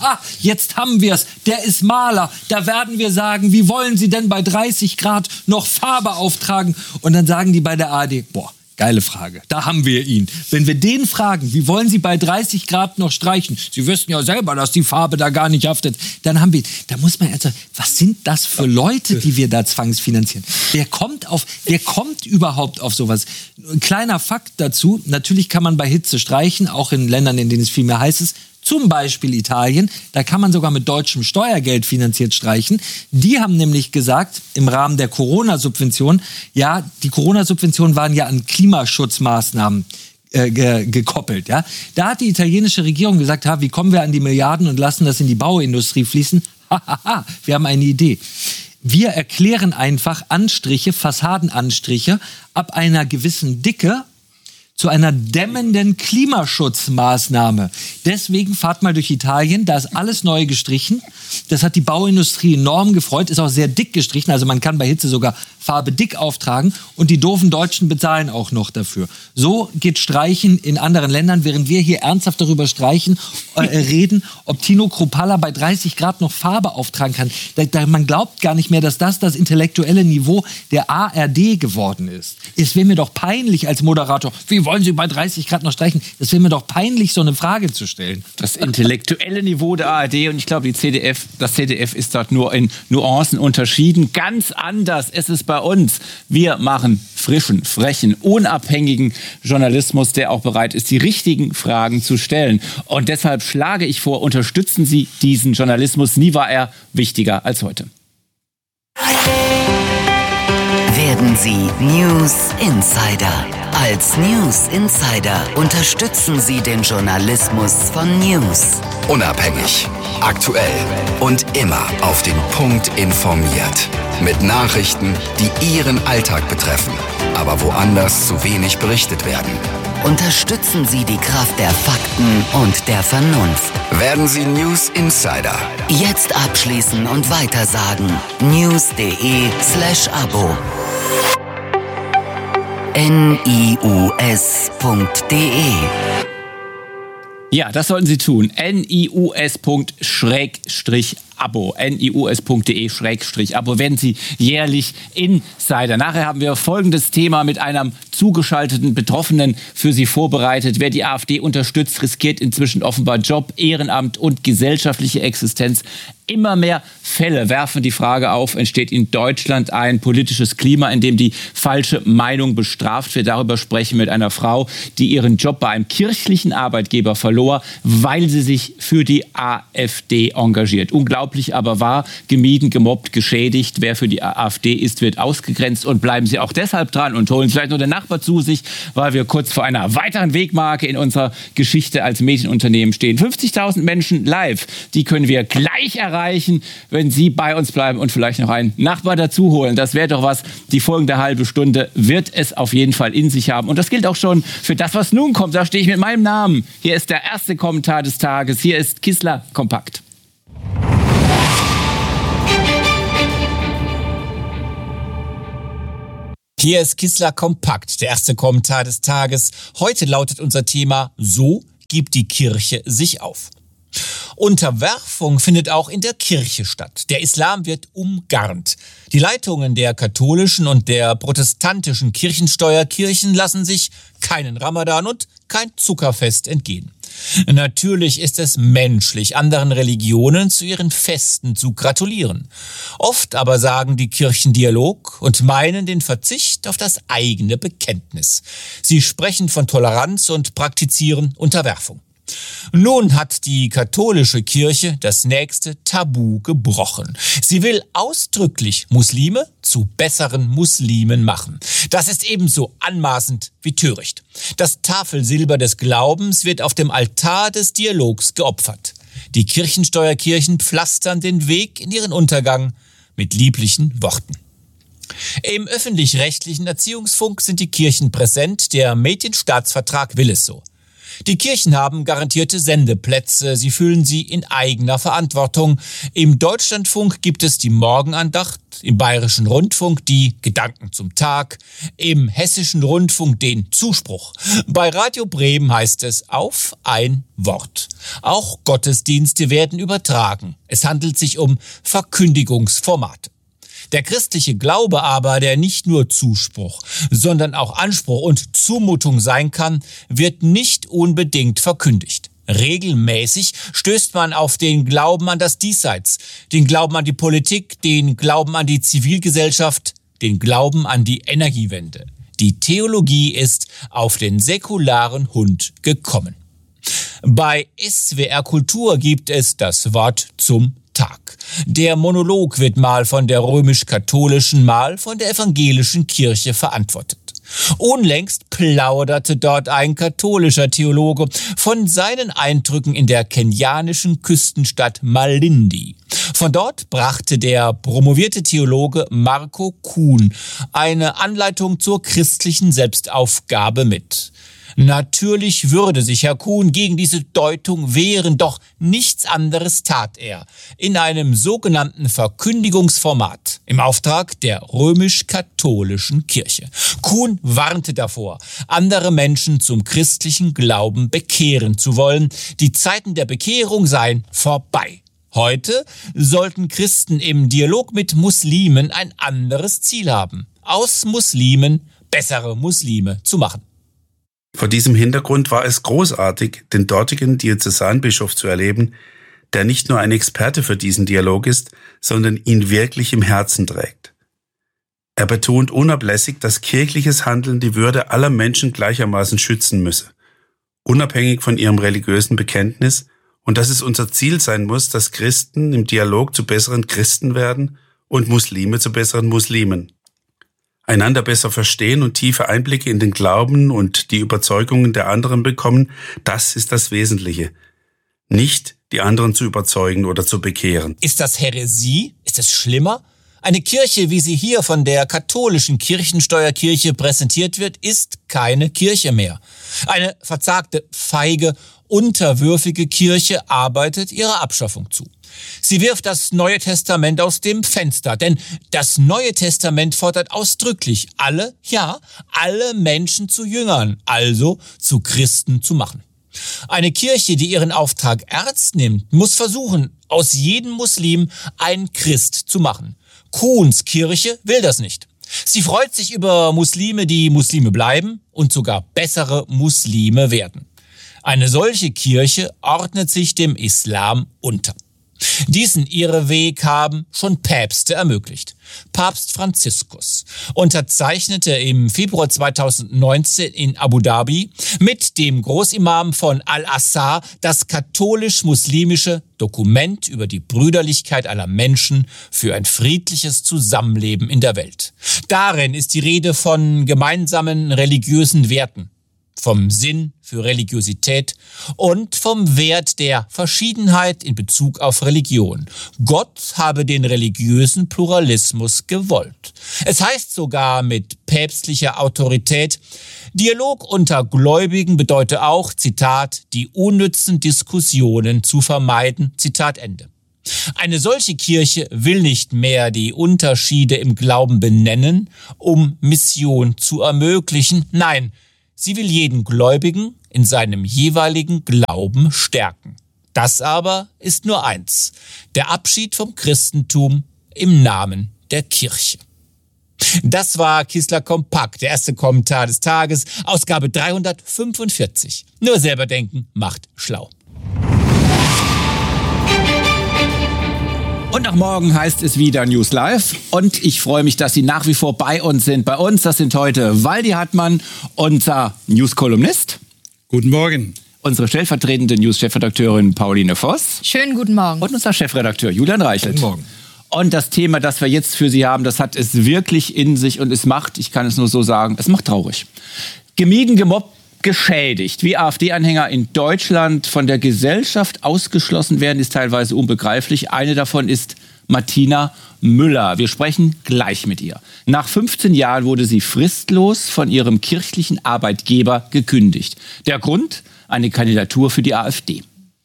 Jetzt haben wir es. Der ist Maler. Da werden wir sagen, wie wollen Sie denn bei dreißig Grad noch Farbe auftragen? Und dann sagen die bei der A R D, boah, geile Frage. Da haben wir ihn. Wenn wir den fragen, wie wollen Sie bei dreißig Grad noch streichen? Sie wissen ja selber, dass die Farbe da gar nicht haftet. Dann haben wir ihn. Da muss man also, was sind das für Leute, die wir da zwangsfinanzieren? Wer kommt auf, wer kommt überhaupt auf sowas? Ein kleiner Fakt dazu. Natürlich kann man bei Hitze streichen, auch in Ländern, in denen es viel mehr heiß ist. Zum Beispiel Italien, da kann man sogar mit deutschem Steuergeld finanziert streichen. Die haben nämlich gesagt, im Rahmen der Corona-Subvention, ja, die Corona-Subventionen waren ja an Klimaschutzmaßnahmen äh, ge- gekoppelt. Ja. Da hat die italienische Regierung gesagt, ha, wie kommen wir an die Milliarden und lassen das in die Bauindustrie fließen? Ha, ha, ha, wir haben eine Idee. Wir erklären einfach Anstriche, Fassadenanstriche ab einer gewissen Dicke zu einer dämmenden Klimaschutzmaßnahme. Deswegen fahrt mal durch Italien, da ist alles neu gestrichen. Das hat die Bauindustrie enorm gefreut, ist auch sehr dick gestrichen, also man kann bei Hitze sogar Farbe dick auftragen und die doofen Deutschen bezahlen auch noch dafür. So geht Streichen in anderen Ländern, während wir hier ernsthaft darüber streichen, äh, reden, ob Tino Kruppalla bei dreißig Grad noch Farbe auftragen kann. Da, da, man glaubt gar nicht mehr, dass das das intellektuelle Niveau der A R D geworden ist. Es wäre mir doch peinlich als Moderator, wie wollen Sie bei dreißig Grad noch streichen? Es wäre mir doch peinlich, so eine Frage zu stellen. Das intellektuelle Niveau der A R D und ich glaube, die C D F, das C D F ist dort nur in Nuancen unterschieden. Ganz anders ist es bei uns. Wir machen frischen, frechen, unabhängigen Journalismus, der auch bereit ist, die richtigen Fragen zu stellen. Und deshalb schlage ich vor, unterstützen Sie diesen Journalismus. Nie war er wichtiger als heute. Werden Sie News Insider. Als News Insider unterstützen Sie den Journalismus von News. Unabhängig, aktuell und immer auf den Punkt informiert. Mit Nachrichten, die Ihren Alltag betreffen, aber woanders zu wenig berichtet werden. Unterstützen Sie die Kraft der Fakten und der Vernunft. Werden Sie News Insider. Jetzt abschließen und weitersagen. news.de slash Abo. nius punkt de. Ja, das sollten Sie tun. nius punkt abo. nius punkt de schrägstrich abo werden Sie jährlich Insider. Nachher haben wir folgendes Thema mit einem zugeschalteten Betroffenen für Sie vorbereitet. Wer die AfD unterstützt, riskiert inzwischen offenbar Job, Ehrenamt und gesellschaftliche Existenz. Immer mehr Fälle werfen die Frage auf, entsteht in Deutschland ein politisches Klima, in dem die falsche Meinung bestraft wird. Darüber sprechen wir mit einer Frau, die ihren Job bei einem kirchlichen Arbeitgeber verlor, weil sie sich für die AfD engagiert. Unglaublich aber wahr, gemieden, gemobbt, geschädigt. Wer für die AfD ist, wird ausgegrenzt. Und bleiben Sie auch deshalb dran und holen vielleicht noch den Nachbar zu sich, weil wir kurz vor einer weiteren Wegmarke in unserer Geschichte als Medienunternehmen stehen. fünfzigtausend Menschen live, die können wir gleich erreichen, wenn Sie bei uns bleiben und vielleicht noch einen Nachbar dazu holen. Das wäre doch was. Die folgende halbe Stunde wird es auf jeden Fall in sich haben. Und das gilt auch schon für das, was nun kommt. Da stehe ich mit meinem Namen. Hier ist der erste Kommentar des Tages. Hier ist Kissler Kompakt. Hier ist Kissler Kompakt, der erste Kommentar des Tages. Heute lautet unser Thema: So gibt die Kirche sich auf. Unterwerfung findet auch in der Kirche statt. Der Islam wird umgarnt. Die Leitungen der katholischen und der protestantischen Kirchensteuerkirchen lassen sich keinen Ramadan und kein Zuckerfest entgehen. Natürlich ist es menschlich, anderen Religionen zu ihren Festen zu gratulieren. Oft aber sagen die Kirchen Dialog und meinen den Verzicht auf das eigene Bekenntnis. Sie sprechen von Toleranz und praktizieren Unterwerfung. Nun hat die katholische Kirche das nächste Tabu gebrochen. Sie will ausdrücklich Muslime zu besseren Muslimen machen. Das ist ebenso anmaßend wie töricht. Das Tafelsilber des Glaubens wird auf dem Altar des Dialogs geopfert. Die Kirchensteuerkirchen pflastern den Weg in ihren Untergang mit lieblichen Worten. Im öffentlich-rechtlichen Erziehungsfunk sind die Kirchen präsent. Der Medienstaatsvertrag will es so. Die Kirchen haben garantierte Sendeplätze, sie füllen sie in eigener Verantwortung. Im Deutschlandfunk gibt es die Morgenandacht, im Bayerischen Rundfunk die Gedanken zum Tag, im Hessischen Rundfunk den Zuspruch. Bei Radio Bremen heißt es auf ein Wort. Auch Gottesdienste werden übertragen. Es handelt sich um Verkündigungsformate. Der christliche Glaube aber, der nicht nur Zuspruch, sondern auch Anspruch und Zumutung sein kann, wird nicht unbedingt verkündigt. Regelmäßig stößt man auf den Glauben an das Diesseits, den Glauben an die Politik, den Glauben an die Zivilgesellschaft, den Glauben an die Energiewende. Die Theologie ist auf den säkularen Hund gekommen. Bei S W R Kultur gibt es das Wort zum Tag. Der Monolog wird mal von der römisch-katholischen, mal von der evangelischen Kirche verantwortet. Unlängst plauderte dort ein katholischer Theologe von seinen Eindrücken in der kenianischen Küstenstadt Malindi. Von dort brachte der promovierte Theologe Marco Kuhn eine Anleitung zur christlichen Selbstaufgabe mit. Natürlich würde sich Herr Kuhn gegen diese Deutung wehren, doch nichts anderes tat er. In einem sogenannten Verkündigungsformat im Auftrag der römisch-katholischen Kirche. Kuhn warnte davor, andere Menschen zum christlichen Glauben bekehren zu wollen. Die Zeiten der Bekehrung seien vorbei. Heute sollten Christen im Dialog mit Muslimen ein anderes Ziel haben: aus Muslimen bessere Muslime zu machen. Vor diesem Hintergrund war es großartig, den dortigen Diözesanbischof zu erleben, der nicht nur ein Experte für diesen Dialog ist, sondern ihn wirklich im Herzen trägt. Er betont unablässig, dass kirchliches Handeln die Würde aller Menschen gleichermaßen schützen müsse, unabhängig von ihrem religiösen Bekenntnis, und dass es unser Ziel sein muss, dass Christen im Dialog zu besseren Christen werden und Muslime zu besseren Muslimen. Einander besser verstehen und tiefe Einblicke in den Glauben und die Überzeugungen der anderen bekommen, das ist das Wesentliche. Nicht die anderen zu überzeugen oder zu bekehren. Ist das Häresie? Ist es schlimmer? Eine Kirche, wie sie hier von der katholischen Kirchensteuerkirche präsentiert wird, ist keine Kirche mehr. Eine verzagte, feige, unterwürfige Kirche arbeitet ihrer Abschaffung zu. Sie wirft das Neue Testament aus dem Fenster, denn das Neue Testament fordert ausdrücklich, alle, ja, alle Menschen zu Jüngern, also zu Christen zu machen. Eine Kirche, die ihren Auftrag ernst nimmt, muss versuchen, aus jedem Muslim einen Christ zu machen. Kuhns Kirche will das nicht. Sie freut sich über Muslime, die Muslime bleiben und sogar bessere Muslime werden. Eine solche Kirche ordnet sich dem Islam unter. Diesen Irrweg haben schon Päpste ermöglicht. Papst Franziskus unterzeichnete im Februar zweitausendneunzehn in Abu Dhabi mit dem Großimam von Al-Azhar das katholisch-muslimische Dokument über die Brüderlichkeit aller Menschen für ein friedliches Zusammenleben in der Welt. Darin ist die Rede von gemeinsamen religiösen Werten, vom Sinn für Religiosität und vom Wert der Verschiedenheit in Bezug auf Religion. Gott habe den religiösen Pluralismus gewollt. Es heißt sogar mit päpstlicher Autorität, Dialog unter Gläubigen bedeutet auch, Zitat, die unnützen Diskussionen zu vermeiden, Zitat Ende. Eine solche Kirche will nicht mehr die Unterschiede im Glauben benennen, um Mission zu ermöglichen. Nein, sie will jeden Gläubigen in seinem jeweiligen Glauben stärken. Das aber ist nur eins: der Abschied vom Christentum im Namen der Kirche. Das war Kissler Kompakt, der erste Kommentar des Tages, Ausgabe dreihundertfünfundvierzig. Nur selber denken macht schlau. Und nach morgen heißt es wieder News Live. Und ich freue mich, dass Sie nach wie vor bei uns sind. Bei uns, das sind heute Waldi Hartmann, unser News-Kolumnist. Guten Morgen. Unsere stellvertretende News-Chefredakteurin Pauline Voss. Schönen guten Morgen. Und unser Chefredakteur Julian Reichelt. Guten Morgen. Und das Thema, das wir jetzt für Sie haben, das hat es wirklich in sich und es macht, ich kann es nur so sagen, es macht traurig. Gemieden, gemobbt, geschädigt. Wie AfD-Anhänger in Deutschland von der Gesellschaft ausgeschlossen werden, ist teilweise unbegreiflich. Eine davon ist Martina Müller. Wir sprechen gleich mit ihr. Nach fünfzehn Jahren wurde sie fristlos von ihrem kirchlichen Arbeitgeber gekündigt. Der Grund? Eine Kandidatur für die AfD.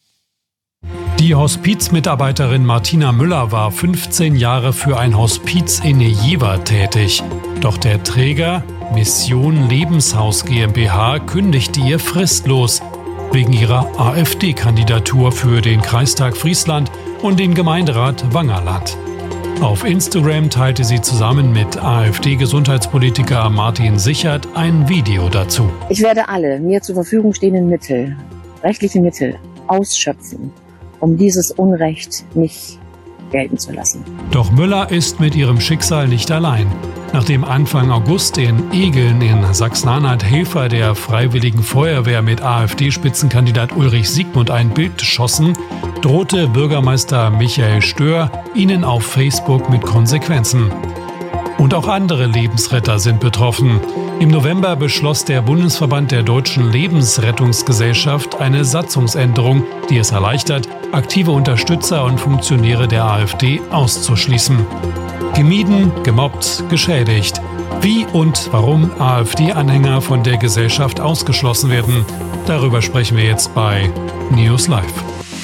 Die Hospizmitarbeiterin Martina Müller war fünfzehn Jahre für ein Hospiz in Jever tätig. Doch der Träger Mission Lebenshaus GmbH kündigte ihr fristlos wegen ihrer AfD-Kandidatur für den Kreistag Friesland und den Gemeinderat Wangerland. Auf Instagram teilte sie zusammen mit AfD-Gesundheitspolitiker Martin Sichert ein Video dazu. Ich werde alle mir zur Verfügung stehenden Mittel, rechtliche Mittel, ausschöpfen, um dieses Unrecht nicht gelten zu lassen. Doch Müller ist mit ihrem Schicksal nicht allein. Nachdem Anfang August in Egeln in Sachsen-Anhalt Helfer der Freiwilligen Feuerwehr mit AfD-Spitzenkandidat Ulrich Siegmund ein Bild schossen, drohte Bürgermeister Michael Stör ihnen auf Facebook mit Konsequenzen. Und auch andere Lebensretter sind betroffen. Im November beschloss der Bundesverband der Deutschen Lebensrettungsgesellschaft eine Satzungsänderung, die es erleichtert, aktive Unterstützer und Funktionäre der AfD auszuschließen. Gemieden, gemobbt, geschädigt. Wie und warum AfD-Anhänger von der Gesellschaft ausgeschlossen werden, darüber sprechen wir jetzt bei News Live.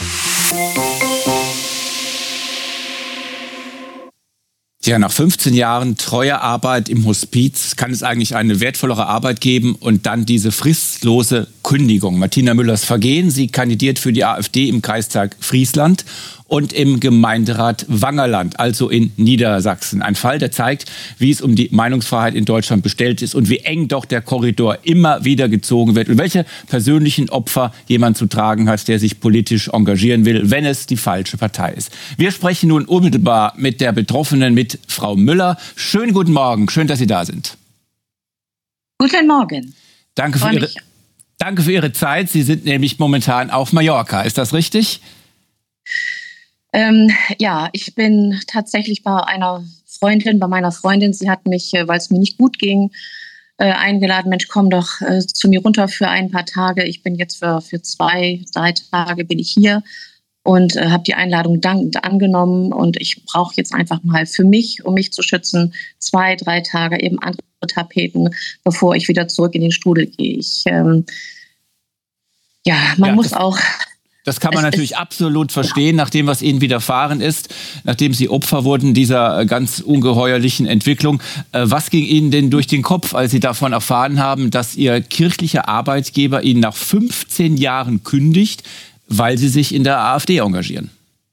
Ja, nach fünfzehn Jahren treuer Arbeit im Hospiz kann es eigentlich eine wertvollere Arbeit geben und dann diese fristlose Kündigung. Martina Müllers Vergehen, sie kandidiert für die AfD im Kreistag Friesland und im Gemeinderat Wangerland, also in Niedersachsen. Ein Fall, der zeigt, wie es um die Meinungsfreiheit in Deutschland bestellt ist und wie eng doch der Korridor immer wieder gezogen wird und welche persönlichen Opfer jemand zu tragen hat, der sich politisch engagieren will, wenn es die falsche Partei ist. Wir sprechen nun unmittelbar mit der Betroffenen, mit Frau Müller. Schönen guten Morgen, schön, dass Sie da sind. Guten Morgen. Danke für Ihre, danke für Ihre Zeit. Sie sind nämlich momentan auf Mallorca, ist das richtig? Ähm, ja, ich bin tatsächlich bei einer Freundin, bei meiner Freundin. Sie hat mich, weil es mir nicht gut ging, äh, eingeladen. Mensch, komm doch äh, zu mir runter für ein paar Tage. Ich bin jetzt für, für zwei, drei Tage bin ich hier und äh, habe die Einladung dankend angenommen. Und ich brauche jetzt einfach mal für mich, um mich zu schützen, zwei, drei Tage eben andere Tapeten, bevor ich wieder zurück in den Strudel gehe. Ich, ähm, ja, man ja, muss auch... Das kann man natürlich absolut verstehen, nach dem, was Ihnen widerfahren ist, nachdem Sie Opfer wurden dieser ganz ungeheuerlichen Entwicklung. Was ging Ihnen denn durch den Kopf, als Sie davon erfahren haben, dass Ihr kirchlicher Arbeitgeber Ihnen nach fünfzehn Jahren kündigt, weil Sie sich in der AfD engagieren?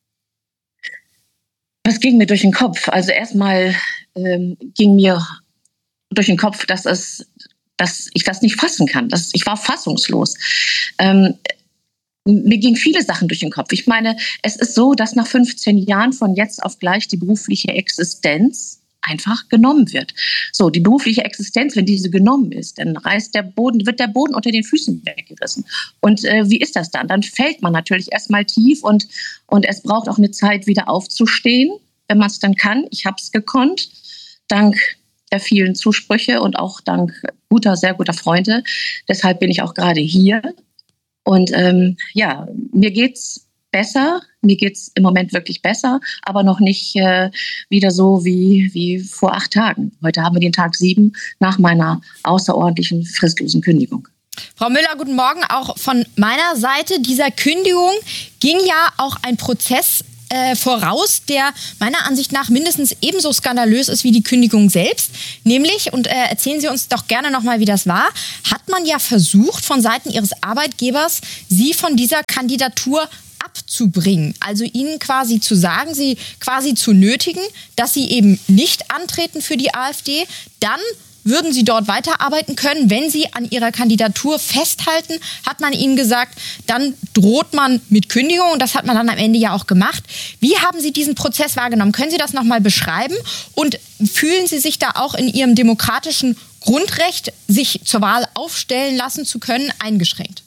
Was ging mir durch den Kopf? Also erstmal ähm, ging mir durch den Kopf, dass, es, dass ich das nicht fassen kann. Das, ich war fassungslos. Ähm, mir gingen viele Sachen durch den Kopf. Ich meine, es ist so, dass nach fünfzehn Jahren von jetzt auf gleich die berufliche Existenz einfach genommen wird. So, die berufliche Existenz, wenn diese genommen ist, dann reißt der Boden, wird der Boden unter den Füßen weggerissen. Und äh, wie ist das dann? Dann fällt man natürlich erstmal tief und, und es braucht auch eine Zeit, wieder aufzustehen, wenn man es dann kann. Ich habe es gekonnt, dank der vielen Zusprüche und auch dank guter, sehr guter Freunde. Deshalb bin ich auch gerade hier. Und ähm, ja, mir geht's besser. Mir geht's im Moment wirklich besser, aber noch nicht äh, wieder so wie, wie vor acht Tagen. Heute haben wir den Tag sieben nach meiner außerordentlichen fristlosen Kündigung. Frau Müller, guten Morgen. Auch von meiner Seite dieser Kündigung ging ja auch ein Prozess äh, voraus, der meiner Ansicht nach mindestens ebenso skandalös ist wie die Kündigung selbst. Nämlich, und äh, erzählen Sie uns doch gerne nochmal, wie das war, hat man ja versucht, von Seiten Ihres Arbeitgebers, Sie von dieser Kandidatur abzubringen. Also ihnen quasi zu sagen, sie quasi zu nötigen, dass sie eben nicht antreten für die AfD. Dann würden sie dort weiterarbeiten können. Wenn sie an ihrer Kandidatur festhalten, hat man ihnen gesagt, dann droht man mit Kündigung. Und das hat man dann am Ende ja auch gemacht. Wie haben Sie diesen Prozess wahrgenommen? Können Sie das nochmal beschreiben? Und fühlen Sie sich da auch in Ihrem demokratischen Grundrecht, sich zur Wahl aufstellen lassen zu können, eingeschränkt?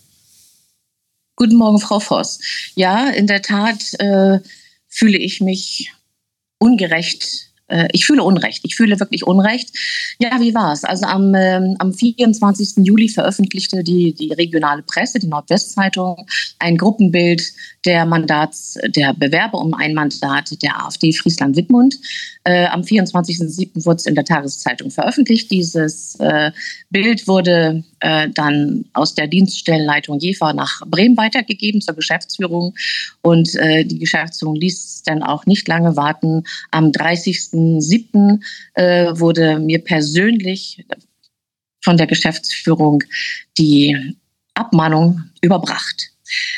Guten Morgen, Frau Voss. Ja, in der Tat äh, fühle ich mich ungerecht. Äh, ich fühle Unrecht. Ich fühle wirklich Unrecht. Ja, wie war es? Also am, ähm, am vierundzwanzigsten Juli veröffentlichte die, die regionale Presse, die Nordwestzeitung, ein Gruppenbild der Mandats, der Bewerber um ein Mandat der AfD Friesland-Wittmund. Äh, am vierundzwanzigsten siebten wurde es in der Tageszeitung veröffentlicht. Dieses äh, Bild wurde äh, dann aus der Dienststellenleitung Jever nach Bremen weitergegeben zur Geschäftsführung. Und äh, die Geschäftsführung ließ dann auch nicht lange warten. Am dreißigsten siebten äh, wurde mir persönlich von der Geschäftsführung die Abmahnung überbracht.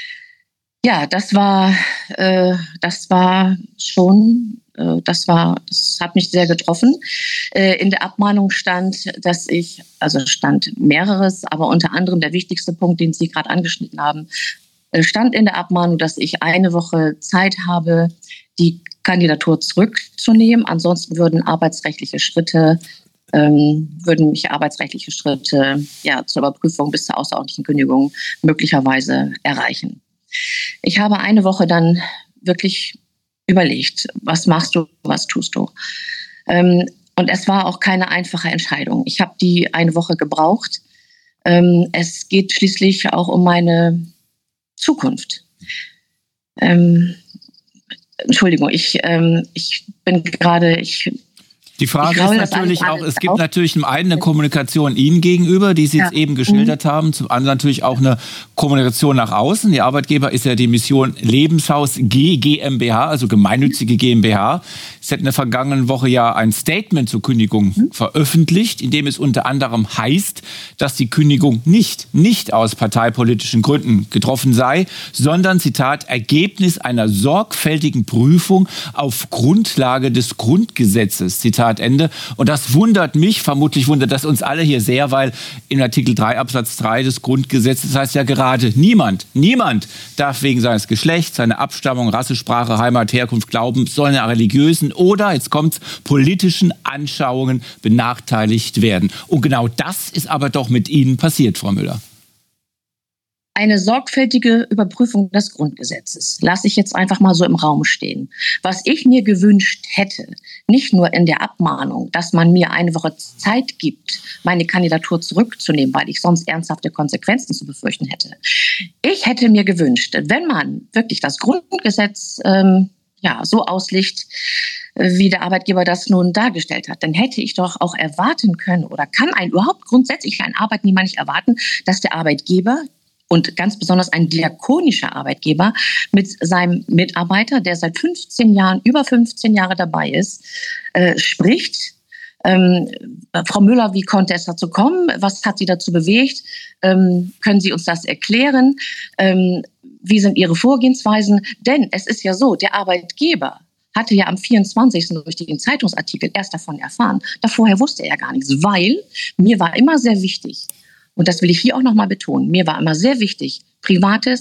Ja, das war, äh, das war schon, äh, das war, das hat mich sehr getroffen. Äh, in der Abmahnung stand, dass ich, also stand mehreres, aber unter anderem der wichtigste Punkt, den Sie gerade angeschnitten haben, äh, stand in der Abmahnung, dass ich eine Woche Zeit habe, die Kandidatur zurückzunehmen. Ansonsten würden arbeitsrechtliche Schritte Ähm, würden mich arbeitsrechtliche Schritte ja, zur Überprüfung bis zur außerordentlichen Kündigung möglicherweise erreichen. Ich habe eine Woche dann wirklich überlegt, was machst du, was tust du? Ähm, und es war auch keine einfache Entscheidung. Ich habe die eine Woche gebraucht. Ähm, es geht schließlich auch um meine Zukunft. Ähm, Entschuldigung, ich, ähm, ich bin gerade... Ich, Die Frage glaube, ist natürlich auch, es gibt natürlich zum einen eine Kommunikation Ihnen gegenüber, die Sie jetzt ja. eben geschildert mhm. haben, zum anderen natürlich auch eine Kommunikation nach außen. Der Arbeitgeber ist ja die Mission Lebenshaus G GmbH, also gemeinnützige GmbH. Es hat in der vergangenen Woche ja ein Statement zur Kündigung mhm. veröffentlicht, in dem es unter anderem heißt, dass die Kündigung nicht, nicht aus parteipolitischen Gründen getroffen sei, sondern, Zitat, Ergebnis einer sorgfältigen Prüfung auf Grundlage des Grundgesetzes, Zitat Ende. Und das wundert mich, vermutlich wundert das uns alle hier sehr, weil in Artikel drei Absatz drei des Grundgesetzes heißt ja gerade, niemand, niemand darf wegen seines Geschlechts, seiner Abstammung, Rasse, Sprache, Heimat, Herkunft, Glauben, seiner religiösen oder, jetzt kommt's, politischen Anschauungen benachteiligt werden. Und genau das ist aber doch mit Ihnen passiert, Frau Müller. Eine sorgfältige Überprüfung des Grundgesetzes lasse ich jetzt einfach mal so im Raum stehen. Was ich mir gewünscht hätte, nicht nur in der Abmahnung, dass man mir eine Woche Zeit gibt, meine Kandidatur zurückzunehmen, weil ich sonst ernsthafte Konsequenzen zu befürchten hätte. Ich hätte mir gewünscht, wenn man wirklich das Grundgesetz ähm, ja, so auslegt, wie der Arbeitgeber das nun dargestellt hat, dann hätte ich doch auch erwarten können oder kann ein überhaupt grundsätzlich ein Arbeitnehmer nicht erwarten, dass der Arbeitgeber und ganz besonders ein diakonischer Arbeitgeber mit seinem Mitarbeiter, der seit fünfzehn Jahren, über fünfzehn Jahre dabei ist, äh, spricht. Ähm, Frau Müller, wie konnte es dazu kommen? Was hat Sie dazu bewegt? Ähm, können Sie uns das erklären? Ähm, wie sind Ihre Vorgehensweisen? Denn es ist ja so, der Arbeitgeber hatte ja am vierundzwanzigsten durch den Zeitungsartikel erst davon erfahren. Davorher wusste er gar nichts, weil mir war immer sehr wichtig, und das will ich hier auch nochmal betonen, mir war immer sehr wichtig, privates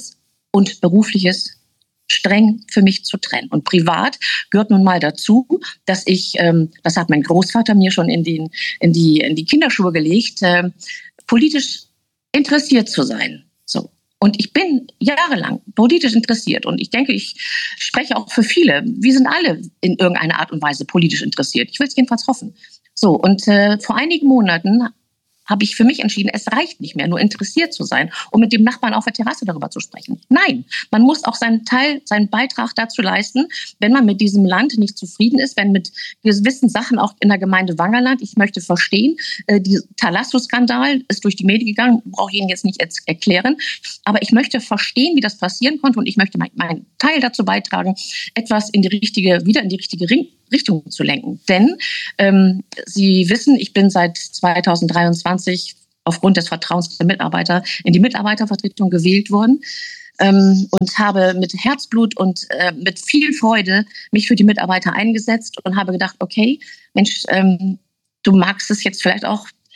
und Berufliches streng für mich zu trennen. Und privat gehört nun mal dazu, dass ich, ähm, das hat mein Großvater mir schon in, den, in, die, in die Kinderschuhe gelegt, äh, politisch interessiert zu sein. So. Und ich bin jahrelang politisch interessiert. Und ich denke, ich spreche auch für viele. Wir sind alle in irgendeiner Art und Weise politisch interessiert. Ich will es jedenfalls hoffen. So, und äh, vor einigen Monaten habe ich für mich entschieden, es reicht nicht mehr, nur interessiert zu sein, um mit dem Nachbarn auf der Terrasse darüber zu sprechen. Nein, man muss auch seinen Teil, seinen Beitrag dazu leisten, wenn man mit diesem Land nicht zufrieden ist, wenn mit gewissen Sachen auch in der Gemeinde Wangerland, ich möchte verstehen, äh, der Talasso-Skandal ist durch die Medien gegangen, brauche ich Ihnen jetzt nicht erklären, aber ich möchte verstehen, wie das passieren konnte und ich möchte mein, meinen Teil dazu beitragen, etwas in die richtige, wieder in die richtige Ring Richtung zu lenken. Denn ähm, Sie wissen, ich bin seit zweitausenddreiundzwanzig aufgrund des Vertrauens der Mitarbeiter in die Mitarbeitervertretung gewählt worden ähm, und habe mit Herzblut und äh, mit viel Freude mich für die Mitarbeiter eingesetzt und habe gedacht, okay, Mensch, ähm, du magst es jetzt vielleicht auch